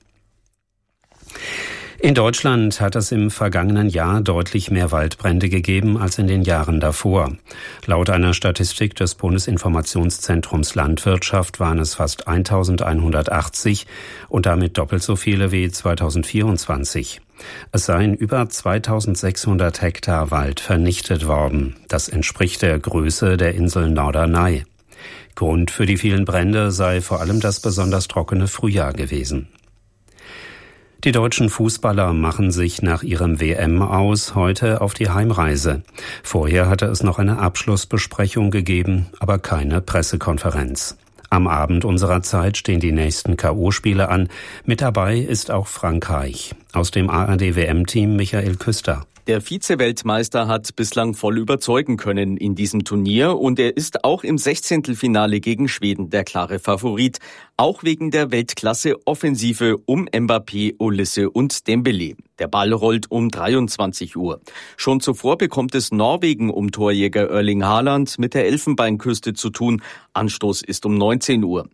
In Deutschland hat es im vergangenen Jahr deutlich mehr Waldbrände gegeben als in den Jahren davor. Laut einer Statistik des Bundesinformationszentrums Landwirtschaft waren es fast eintausendeinhundertachtzig und damit doppelt so viele wie zweitausendvierundzwanzig. Es seien über zweitausendsechshundert Hektar Wald vernichtet worden. Das entspricht der Größe der Insel Norderney. Grund für die vielen Brände sei vor allem das besonders trockene Frühjahr gewesen. Die deutschen Fußballer machen sich nach ihrem W M-Aus heute auf die Heimreise. Vorher hatte es noch eine Abschlussbesprechung gegeben, aber keine Pressekonferenz. Am Abend unserer Zeit stehen die nächsten K O-Spiele an. Mit dabei ist auch Frankreich. Aus dem A R D-W M-Team Michael Küster. Der Vize-Weltmeister hat bislang voll überzeugen können in diesem Turnier und er ist auch im Sechzehntelfinale gegen Schweden der klare Favorit, auch wegen der Weltklasse-Offensive um Mbappé, Olise und Dembélé. Der Ball rollt um dreiundzwanzig Uhr. Schon zuvor bekommt es Norwegen um Torjäger Erling Haaland mit der Elfenbeinküste zu tun. Anstoß ist um neunzehn Uhr.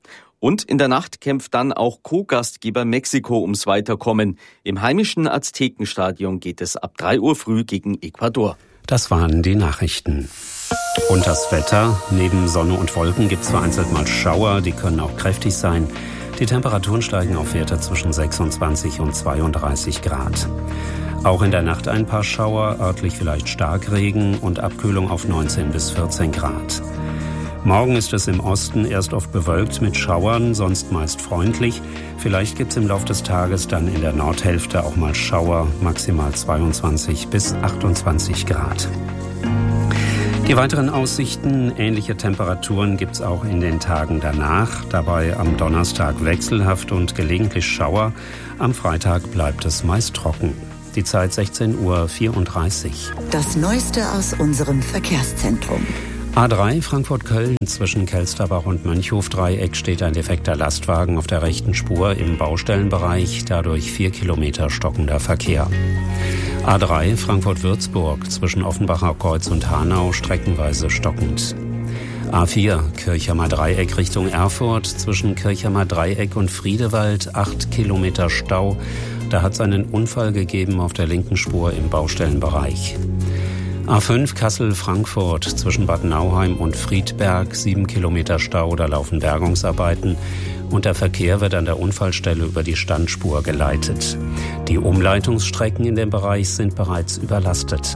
Und in der Nacht kämpft dann auch Co-Gastgeber Mexiko ums Weiterkommen. Im heimischen Aztekenstadion geht es ab drei Uhr früh gegen Ecuador. Das waren die Nachrichten. Und das Wetter. Neben Sonne und Wolken gibt es vereinzelt mal Schauer, die können auch kräftig sein. Die Temperaturen steigen auf Werte zwischen sechsundzwanzig und zweiunddreißig Grad. Auch in der Nacht ein paar Schauer, örtlich vielleicht Starkregen und Abkühlung auf neunzehn bis vierzehn Grad. Morgen ist es im Osten erst oft bewölkt mit Schauern, sonst meist freundlich. Vielleicht gibt es im Laufe des Tages dann in der Nordhälfte auch mal Schauer, maximal zweiundzwanzig bis achtundzwanzig Grad. Die weiteren Aussichten, ähnliche Temperaturen gibt es auch in den Tagen danach. Dabei am Donnerstag wechselhaft und gelegentlich Schauer. Am Freitag bleibt es meist trocken. Die Zeit sechzehn Uhr vierunddreißig. Das Neueste aus unserem Verkehrszentrum. A drei Frankfurt-Köln zwischen Kelsterbach und Mönchhof-Dreieck steht ein defekter Lastwagen auf der rechten Spur im Baustellenbereich, dadurch vier Kilometer stockender Verkehr. A drei Frankfurt-Würzburg zwischen Offenbacher Kreuz und Hanau streckenweise stockend. A vier Kirchheimer Dreieck Richtung Erfurt zwischen Kirchheimer Dreieck und Friedewald acht Kilometer Stau. Da hat es einen Unfall gegeben auf der linken Spur im Baustellenbereich. A fünf Kassel-Frankfurt zwischen Bad Nauheim und Friedberg, sieben Kilometer Stau, da laufen Bergungsarbeiten und der Verkehr wird an der Unfallstelle über die Standspur geleitet. Die Umleitungsstrecken in dem Bereich sind bereits überlastet.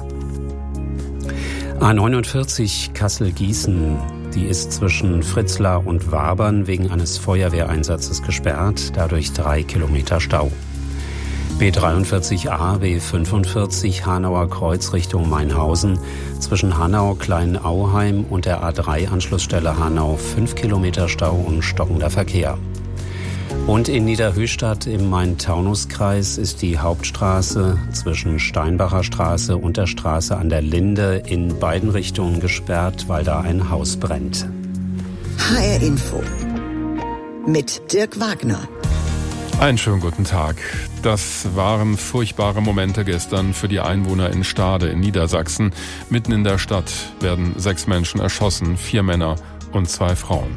A neunundvierzig Kassel-Gießen, die ist zwischen Fritzlar und Wabern wegen eines Feuerwehreinsatzes gesperrt, dadurch drei Kilometer Stau. B dreiundvierzig A, B fünfundvierzig Hanauer Kreuz Richtung Mainhausen zwischen Hanau, Kleinauheim und der A drei Anschlussstelle Hanau fünf Kilometer Stau und stockender Verkehr. Und in Niederhöchstadt im Main-Taunus-Kreis ist die Hauptstraße zwischen Steinbacher Straße und der Straße an der Linde in beiden Richtungen gesperrt, weil da ein Haus brennt. H R Info mit Dirk Wagner. Einen schönen guten Tag. Das waren furchtbare Momente gestern für die Einwohner in Stade in Niedersachsen. Mitten in der Stadt werden sechs Menschen erschossen, vier Männer und zwei Frauen.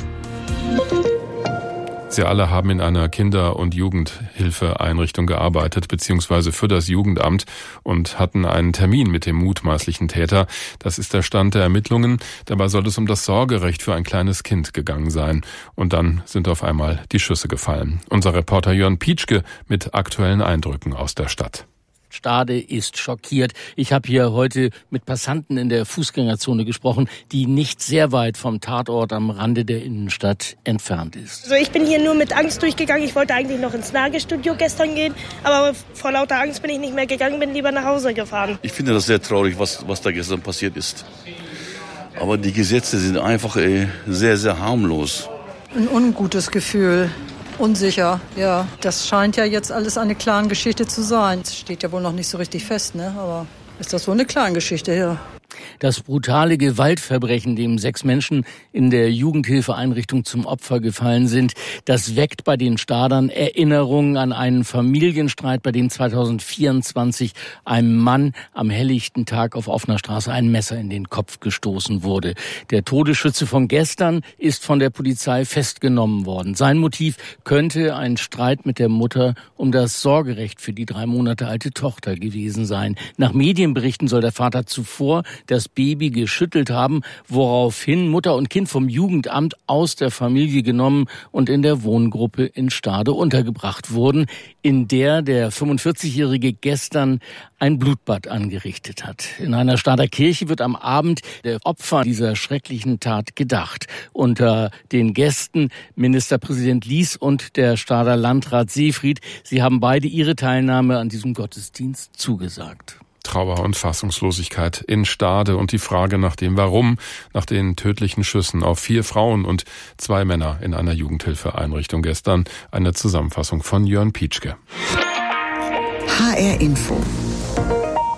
Sie alle haben in einer Kinder- und Jugendhilfeeinrichtung gearbeitet, beziehungsweise für das Jugendamt und hatten einen Termin mit dem mutmaßlichen Täter. Das ist der Stand der Ermittlungen. Dabei soll es um das Sorgerecht für ein kleines Kind gegangen sein. Und dann sind auf einmal die Schüsse gefallen. Unser Reporter Jörn Pietschke mit aktuellen Eindrücken aus der Stadt. Stade ist schockiert. Ich habe hier heute mit Passanten in der Fußgängerzone gesprochen, die nicht sehr weit vom Tatort am Rande der Innenstadt entfernt ist. Also ich bin hier nur mit Angst durchgegangen. Ich wollte eigentlich noch ins Nagelstudio gestern gehen, aber vor lauter Angst bin ich nicht mehr gegangen, bin lieber nach Hause gefahren. Ich finde das sehr traurig, was, was da gestern passiert ist. Aber die Gesetze sind einfach ey, sehr, sehr harmlos. Ein ungutes Gefühl. Unsicher, ja. Das scheint ja jetzt alles eine Clan-Geschichte zu sein. Es steht ja wohl noch nicht so richtig fest, ne? Aber ist das so eine Clan-Geschichte, ja. Das brutale Gewaltverbrechen, dem sechs Menschen in der Jugendhilfeeinrichtung zum Opfer gefallen sind, das weckt bei den Stadern Erinnerungen an einen Familienstreit, bei dem zweitausendvierundzwanzig einem Mann am helllichten Tag auf offener Straße ein Messer in den Kopf gestoßen wurde. Der Todesschütze von gestern ist von der Polizei festgenommen worden. Sein Motiv könnte ein Streit mit der Mutter um das Sorgerecht für die drei Monate alte Tochter gewesen sein. Nach Medienberichten soll der Vater zuvor das Baby geschüttelt haben, woraufhin Mutter und Kind vom Jugendamt aus der Familie genommen und in der Wohngruppe in Stade untergebracht wurden, in der der fünfundvierzigjährige gestern ein Blutbad angerichtet hat. In einer Stader Kirche wird am Abend der Opfer dieser schrecklichen Tat gedacht. Unter den Gästen Ministerpräsident Lies und der Stader Landrat Seefried. Sie haben beide ihre Teilnahme an diesem Gottesdienst zugesagt. Trauer und Fassungslosigkeit in Stade und die Frage nach dem Warum, nach den tödlichen Schüssen auf vier Frauen und zwei Männer in einer Jugendhilfeeinrichtung gestern. Eine Zusammenfassung von Jörn Pietschke. H R Info.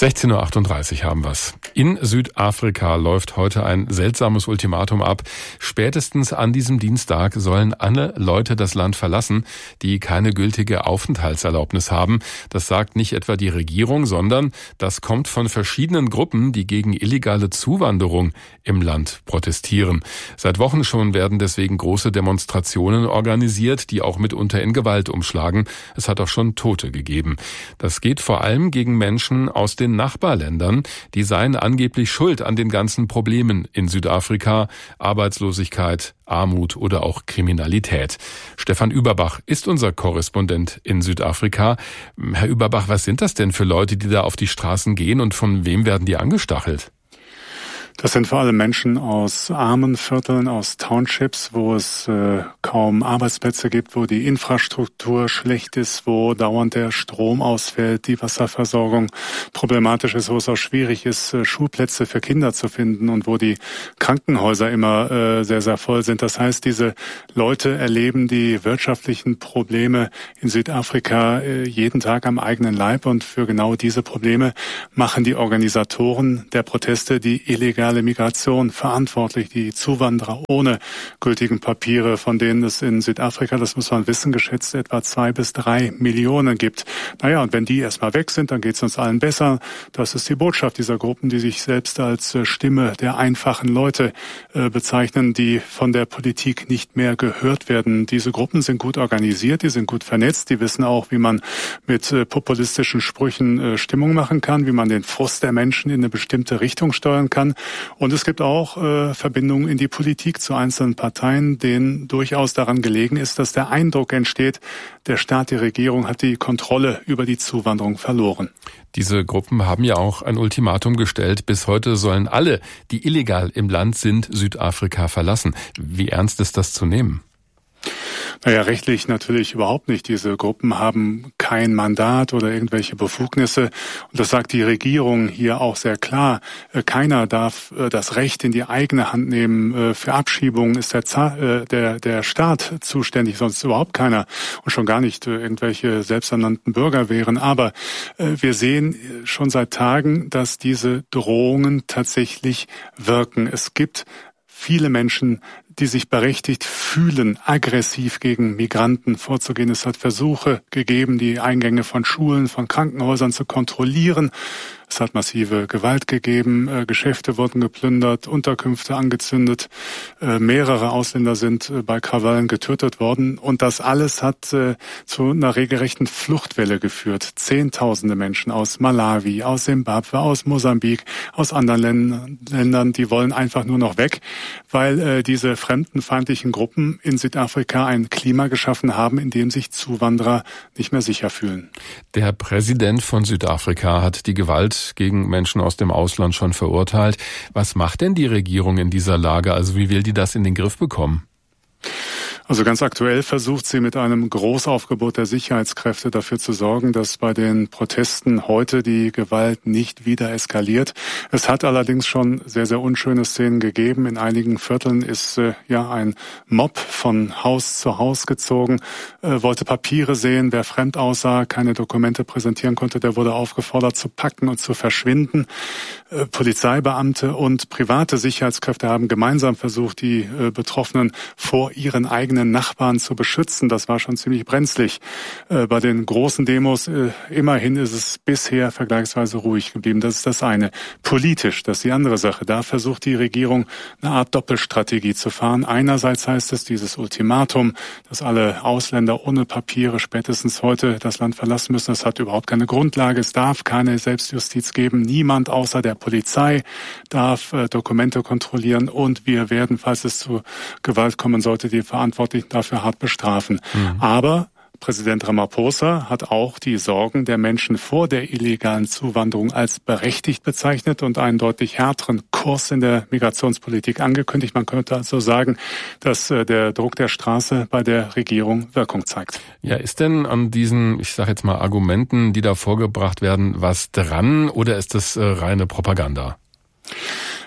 sechzehn Uhr achtunddreißig haben wir's. In Südafrika läuft heute ein seltsames Ultimatum ab. Spätestens an diesem Dienstag sollen alle Leute das Land verlassen, die keine gültige Aufenthaltserlaubnis haben. Das sagt nicht etwa die Regierung, sondern das kommt von verschiedenen Gruppen, die gegen illegale Zuwanderung im Land protestieren. Seit Wochen schon werden deswegen große Demonstrationen organisiert, die auch mitunter in Gewalt umschlagen. Es hat auch schon Tote gegeben. Das geht vor allem gegen Menschen aus den Nachbarländern. Die seien angeblich schuld an den ganzen Problemen in Südafrika, Arbeitslosigkeit, Armut oder auch Kriminalität. Stefan Überbach ist unser Korrespondent in Südafrika. Herr Überbach, was sind das denn für Leute, die da auf die Straßen gehen und von wem werden die angestachelt? Das sind vor allem Menschen aus armen Vierteln, aus Townships, wo es äh, kaum Arbeitsplätze gibt, wo die Infrastruktur schlecht ist, wo dauernd der Strom ausfällt, die Wasserversorgung problematisch ist, wo es auch schwierig ist, äh, Schulplätze für Kinder zu finden und wo die Krankenhäuser immer äh, sehr, sehr voll sind. Das heißt, diese Leute erleben die wirtschaftlichen Probleme in Südafrika äh, jeden Tag am eigenen Leib, und für genau diese Probleme machen die Organisatoren der Proteste die illegale Migration verantwortlich, die Zuwanderer ohne gültigen Papiere, von denen es in Südafrika, das muss man wissen, geschätzt etwa zwei bis drei Millionen gibt. Naja, und wenn die erstmal weg sind, dann geht es uns allen besser. Das ist die Botschaft dieser Gruppen, die sich selbst als Stimme der einfachen Leute äh, bezeichnen, die von der Politik nicht mehr gehört werden. Diese Gruppen sind gut organisiert, die sind gut vernetzt, die wissen auch, wie man mit äh, populistischen Sprüchen äh, Stimmung machen kann, wie man den Frust der Menschen in eine bestimmte Richtung steuern kann. Und es gibt auch äh, Verbindungen in die Politik zu einzelnen Parteien, denen durchaus daran gelegen ist, dass der Eindruck entsteht, der Staat, die Regierung hat die Kontrolle über die Zuwanderung verloren. Diese Gruppen haben ja auch ein Ultimatum gestellt. Bis heute sollen alle, die illegal im Land sind, Südafrika verlassen. Wie ernst ist das zu nehmen? Naja, rechtlich natürlich überhaupt nicht. Diese Gruppen haben kein Mandat oder irgendwelche Befugnisse. Und das sagt die Regierung hier auch sehr klar. Keiner darf das Recht in die eigene Hand nehmen. Für Abschiebungen ist der, der, der Staat zuständig, sonst überhaupt keiner. Und schon gar nicht irgendwelche selbsternannten Bürger wären. Aber wir sehen schon seit Tagen, dass diese Drohungen tatsächlich wirken. Es gibt viele Menschen, die sich berechtigt fühlen, aggressiv gegen Migranten vorzugehen. Es hat Versuche gegeben, die Eingänge von Schulen, von Krankenhäusern zu kontrollieren. Es hat massive Gewalt gegeben, äh, Geschäfte wurden geplündert, Unterkünfte angezündet, äh, mehrere Ausländer sind äh, bei Krawallen getötet worden, und das alles hat äh, zu einer regelrechten Fluchtwelle geführt. Zehntausende Menschen aus Malawi, aus Simbabwe, aus Mosambik, aus anderen Ländern, die wollen einfach nur noch weg, weil äh, diese fremdenfeindlichen Gruppen in Südafrika ein Klima geschaffen haben, in dem sich Zuwanderer nicht mehr sicher fühlen. Der Präsident von Südafrika hat die Gewalt gegen Menschen aus dem Ausland schon verurteilt. Was macht denn die Regierung in dieser Lage? Also wie will die das in den Griff bekommen? Also ganz aktuell versucht sie mit einem Großaufgebot der Sicherheitskräfte dafür zu sorgen, dass bei den Protesten heute die Gewalt nicht wieder eskaliert. Es hat allerdings schon sehr, sehr unschöne Szenen gegeben. In einigen Vierteln ist äh, ja ein Mob von Haus zu Haus gezogen, äh, wollte Papiere sehen. Wer fremd aussah, keine Dokumente präsentieren konnte, der wurde aufgefordert zu packen und zu verschwinden. Äh, Polizeibeamte und private Sicherheitskräfte haben gemeinsam versucht, die äh, Betroffenen vor ihren eigenen Nachbarn zu beschützen. Das war schon ziemlich brenzlig. Äh, bei den großen Demos äh, immerhin ist es bisher vergleichsweise ruhig geblieben. Das ist das eine. Politisch, das ist die andere Sache. Da versucht die Regierung eine Art Doppelstrategie zu fahren. Einerseits heißt es dieses Ultimatum, dass alle Ausländer ohne Papiere spätestens heute das Land verlassen müssen. Das hat überhaupt keine Grundlage. Es darf keine Selbstjustiz geben. Niemand außer der Polizei darf äh, Dokumente kontrollieren, und wir werden, falls es zu Gewalt kommen sollte, die Verantwortlichen dafür hart bestrafen. Mhm. Aber Präsident Ramaphosa hat auch die Sorgen der Menschen vor der illegalen Zuwanderung als berechtigt bezeichnet und einen deutlich härteren Kurs in der Migrationspolitik angekündigt. Man könnte also sagen, dass äh, der Druck der Straße bei der Regierung Wirkung zeigt. Ja, ist denn an diesen, ich sage jetzt mal, Argumenten, die da vorgebracht werden, was dran, oder ist das äh, reine Propaganda?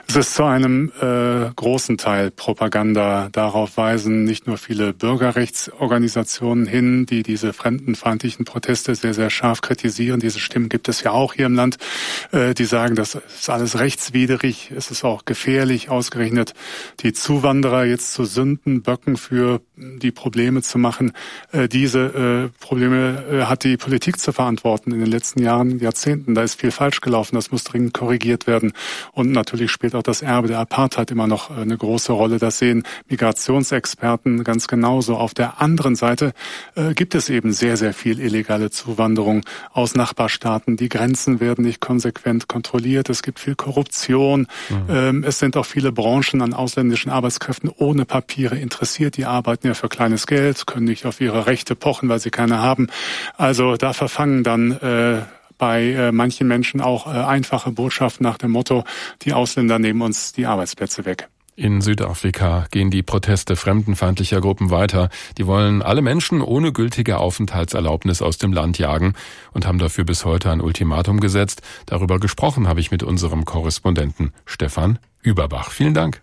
Es ist zu einem äh, großen Teil Propaganda. Darauf weisen nicht nur viele Bürgerrechtsorganisationen hin, die diese fremdenfeindlichen Proteste sehr, sehr scharf kritisieren. Diese Stimmen gibt es ja auch hier im Land. Äh, die sagen, das ist alles rechtswidrig, es ist auch gefährlich, ausgerechnet die Zuwanderer jetzt zu Sündenböcken für die Probleme zu machen. Äh, diese äh, Probleme äh, hat die Politik zu verantworten in den letzten Jahren, Jahrzehnten. Da ist viel falsch gelaufen, das muss dringend korrigiert werden. Und natürlich spielt auch das Erbe der Apartheid immer noch eine große Rolle. Das sehen Migrationsexperten ganz genauso. Auf der anderen Seite äh, gibt es eben sehr, sehr viel illegale Zuwanderung aus Nachbarstaaten. Die Grenzen werden nicht konsequent kontrolliert. Es gibt viel Korruption. Mhm. Ähm, es sind auch viele Branchen an ausländischen Arbeitskräften ohne Papiere interessiert. Die arbeiten ja für kleines Geld, können nicht auf ihre Rechte pochen, weil sie keine haben. Also da verfangen dann äh, bei äh, manchen Menschen auch äh, einfache Botschaften nach dem Motto, die Ausländer nehmen uns die Arbeitsplätze weg. In Südafrika gehen die Proteste fremdenfeindlicher Gruppen weiter. Die wollen alle Menschen ohne gültige Aufenthaltserlaubnis aus dem Land jagen und haben dafür bis heute ein Ultimatum gesetzt. Darüber gesprochen habe ich mit unserem Korrespondenten Stefan Überbach. Vielen Dank.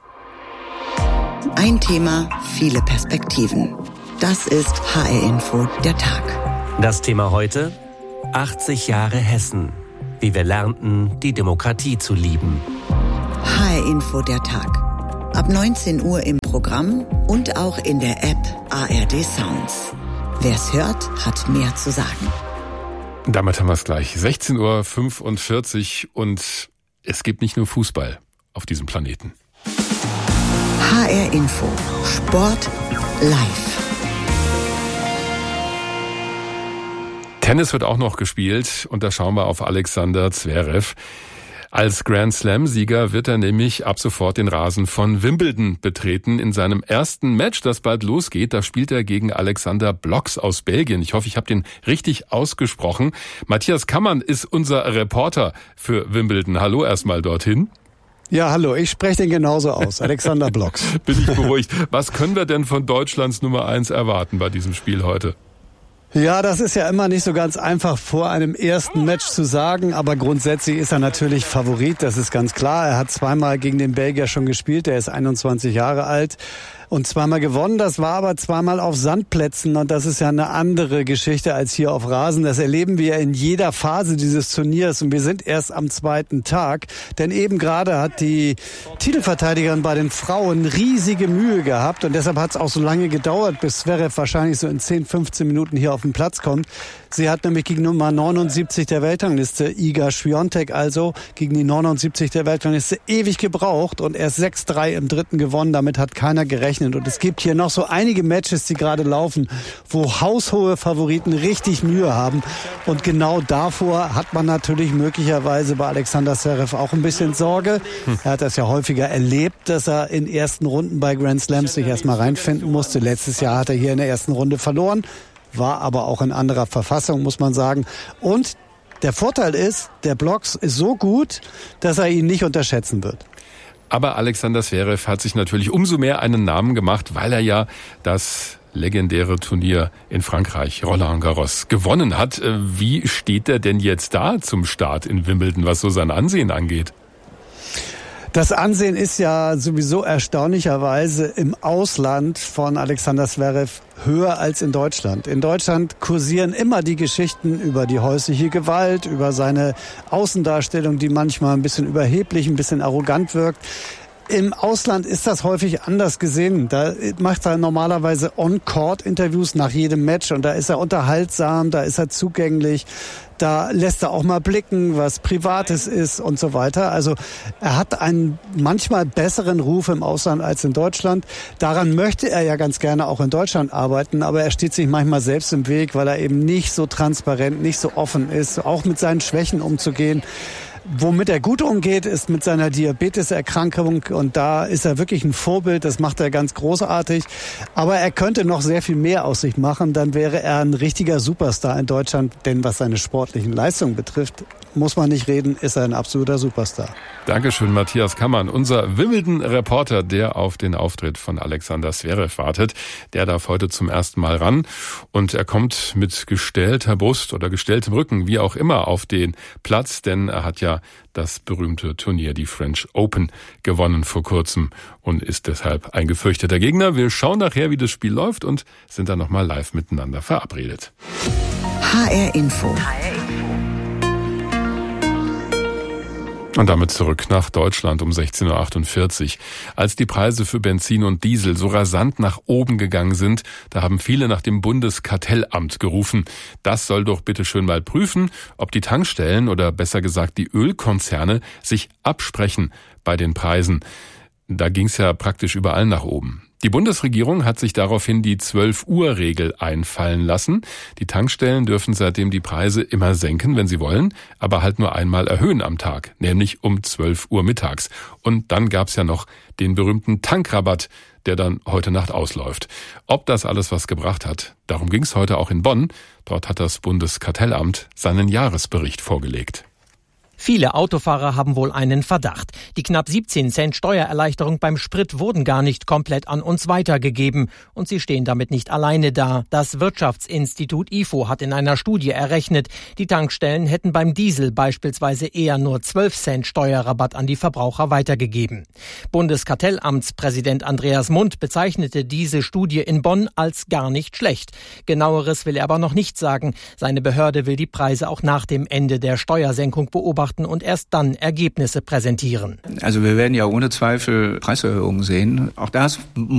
Ein Thema, viele Perspektiven. Das ist H R Info der Tag. Das Thema heute: achtzig Jahre Hessen. Wie wir lernten, die Demokratie zu lieben. H R Info der Tag. Ab neunzehn Uhr im Programm und auch in der App A R D Sounds. Wer's hört, hat mehr zu sagen. Damit haben wir es gleich. sechzehn Uhr fünfundvierzig und es gibt nicht nur Fußball auf diesem Planeten. H R Info. Sport live. Tennis wird auch noch gespielt und da schauen wir auf Alexander Zverev. Als Grand Slam-Sieger wird er nämlich ab sofort den Rasen von Wimbledon betreten. In seinem ersten Match, das bald losgeht, da spielt er gegen Alexander Bloks aus Belgien. Ich hoffe, ich habe den richtig ausgesprochen. Matthias Kammann ist unser Reporter für Wimbledon. Hallo erstmal dorthin. Ja, hallo, ich spreche den genauso aus, Alexander Bloks. Bin ich beruhigt. Was können wir denn von Deutschlands Nummer eins erwarten bei diesem Spiel heute? Ja, das ist ja immer nicht so ganz einfach vor einem ersten Match zu sagen, aber grundsätzlich ist er natürlich Favorit, das ist ganz klar. Er hat zweimal gegen den Belgier schon gespielt, er ist einundzwanzig Jahre alt und zweimal gewonnen. Das war aber zweimal auf Sandplätzen und das ist ja eine andere Geschichte als hier auf Rasen. Das erleben wir in jeder Phase dieses Turniers und wir sind erst am zweiten Tag, denn eben gerade hat die Titelverteidigerin bei den Frauen riesige Mühe gehabt und deshalb hat es auch so lange gedauert, bis Zverev wahrscheinlich so in zehn, fünfzehn Minuten hier auf den Platz kommt. Sie hat nämlich gegen Nummer neunundsiebzig der Weltrangliste, Iga Swiatek also, gegen die neunundsiebzig der Weltrangliste ewig gebraucht und erst sechs drei im dritten gewonnen. Damit hat keiner gerechnet. Und es gibt hier noch so einige Matches, die gerade laufen, wo haushohe Favoriten richtig Mühe haben. Und genau davor hat man natürlich möglicherweise bei Alexander Zverev auch ein bisschen Sorge. Hm. Er hat das ja häufiger erlebt, dass er in ersten Runden bei Grand Slams sich erstmal reinfinden musste. Letztes Jahr hat er hier in der ersten Runde verloren. War aber auch in anderer Verfassung, muss man sagen. Und der Vorteil ist, der Bloks ist so gut, dass er ihn nicht unterschätzen wird. Aber Alexander Zverev hat sich natürlich umso mehr einen Namen gemacht, weil er ja das legendäre Turnier in Frankreich, Roland Garros, gewonnen hat. Wie steht er denn jetzt da zum Start in Wimbledon, was so sein Ansehen angeht? Das Ansehen ist ja sowieso erstaunlicherweise im Ausland von Alexander Zverev höher als in Deutschland. In Deutschland kursieren immer die Geschichten über die häusliche Gewalt, über seine Außendarstellung, die manchmal ein bisschen überheblich, ein bisschen arrogant wirkt. Im Ausland ist das häufig anders gesehen. Da macht er normalerweise On-Court-Interviews nach jedem Match und da ist er unterhaltsam, da ist er zugänglich, da lässt er auch mal blicken, was Privates ist und so weiter. Also er hat einen manchmal besseren Ruf im Ausland als in Deutschland. Daran möchte er ja ganz gerne auch in Deutschland arbeiten, aber er steht sich manchmal selbst im Weg, weil er eben nicht so transparent, nicht so offen ist, auch mit seinen Schwächen umzugehen. Womit er gut umgeht, ist mit seiner Diabeteserkrankung und da ist er wirklich ein Vorbild, das macht er ganz großartig. Aber er könnte noch sehr viel mehr aus sich machen, dann wäre er ein richtiger Superstar in Deutschland, denn was seine sportlichen Leistungen betrifft, muss man nicht reden, ist er ein absoluter Superstar. Dankeschön, Matthias Kammann, unser Wimbledon-Reporter, der auf den Auftritt von Alexander Zverev wartet. Der darf heute zum ersten Mal ran und er kommt mit gestellter Brust oder gestelltem Rücken, wie auch immer, auf den Platz, denn er hat ja das berühmte Turnier, die French Open, gewonnen vor kurzem und ist deshalb ein gefürchteter Gegner. Wir schauen nachher, wie das Spiel läuft und sind dann nochmal live miteinander verabredet. H R Info. Und damit zurück nach Deutschland um sechzehn Uhr achtundvierzig. Als die Preise für Benzin und Diesel so rasant nach oben gegangen sind, da haben viele nach dem Bundeskartellamt gerufen. Das soll doch bitte schön mal prüfen, ob die Tankstellen oder besser gesagt die Ölkonzerne sich absprechen bei den Preisen. Da ging's ja praktisch überall nach oben. Die Bundesregierung hat sich daraufhin die zwölf-Uhr-Regel einfallen lassen. Die Tankstellen dürfen seitdem die Preise immer senken, wenn sie wollen, aber halt nur einmal erhöhen am Tag, nämlich um zwölf Uhr mittags. Und dann gab's ja noch den berühmten Tankrabatt, der dann heute Nacht ausläuft. Ob das alles was gebracht hat, darum ging's heute auch in Bonn. Dort hat das Bundeskartellamt seinen Jahresbericht vorgelegt. Viele Autofahrer haben wohl einen Verdacht. Die knapp siebzehn Cent Steuererleichterung beim Sprit wurden gar nicht komplett an uns weitergegeben. Und sie stehen damit nicht alleine da. Das Wirtschaftsinstitut I F O hat in einer Studie errechnet, die Tankstellen hätten beim Diesel beispielsweise eher nur zwölf Cent Steuerrabatt an die Verbraucher weitergegeben. Bundeskartellamtspräsident Andreas Mund bezeichnete diese Studie in Bonn als gar nicht schlecht. Genaueres will er aber noch nicht sagen. Seine Behörde will die Preise auch nach dem Ende der Steuersenkung beobachten und erst dann Ergebnisse präsentieren. Also wir werden ja ohne Zweifel Preiserhöhungen sehen. Auch das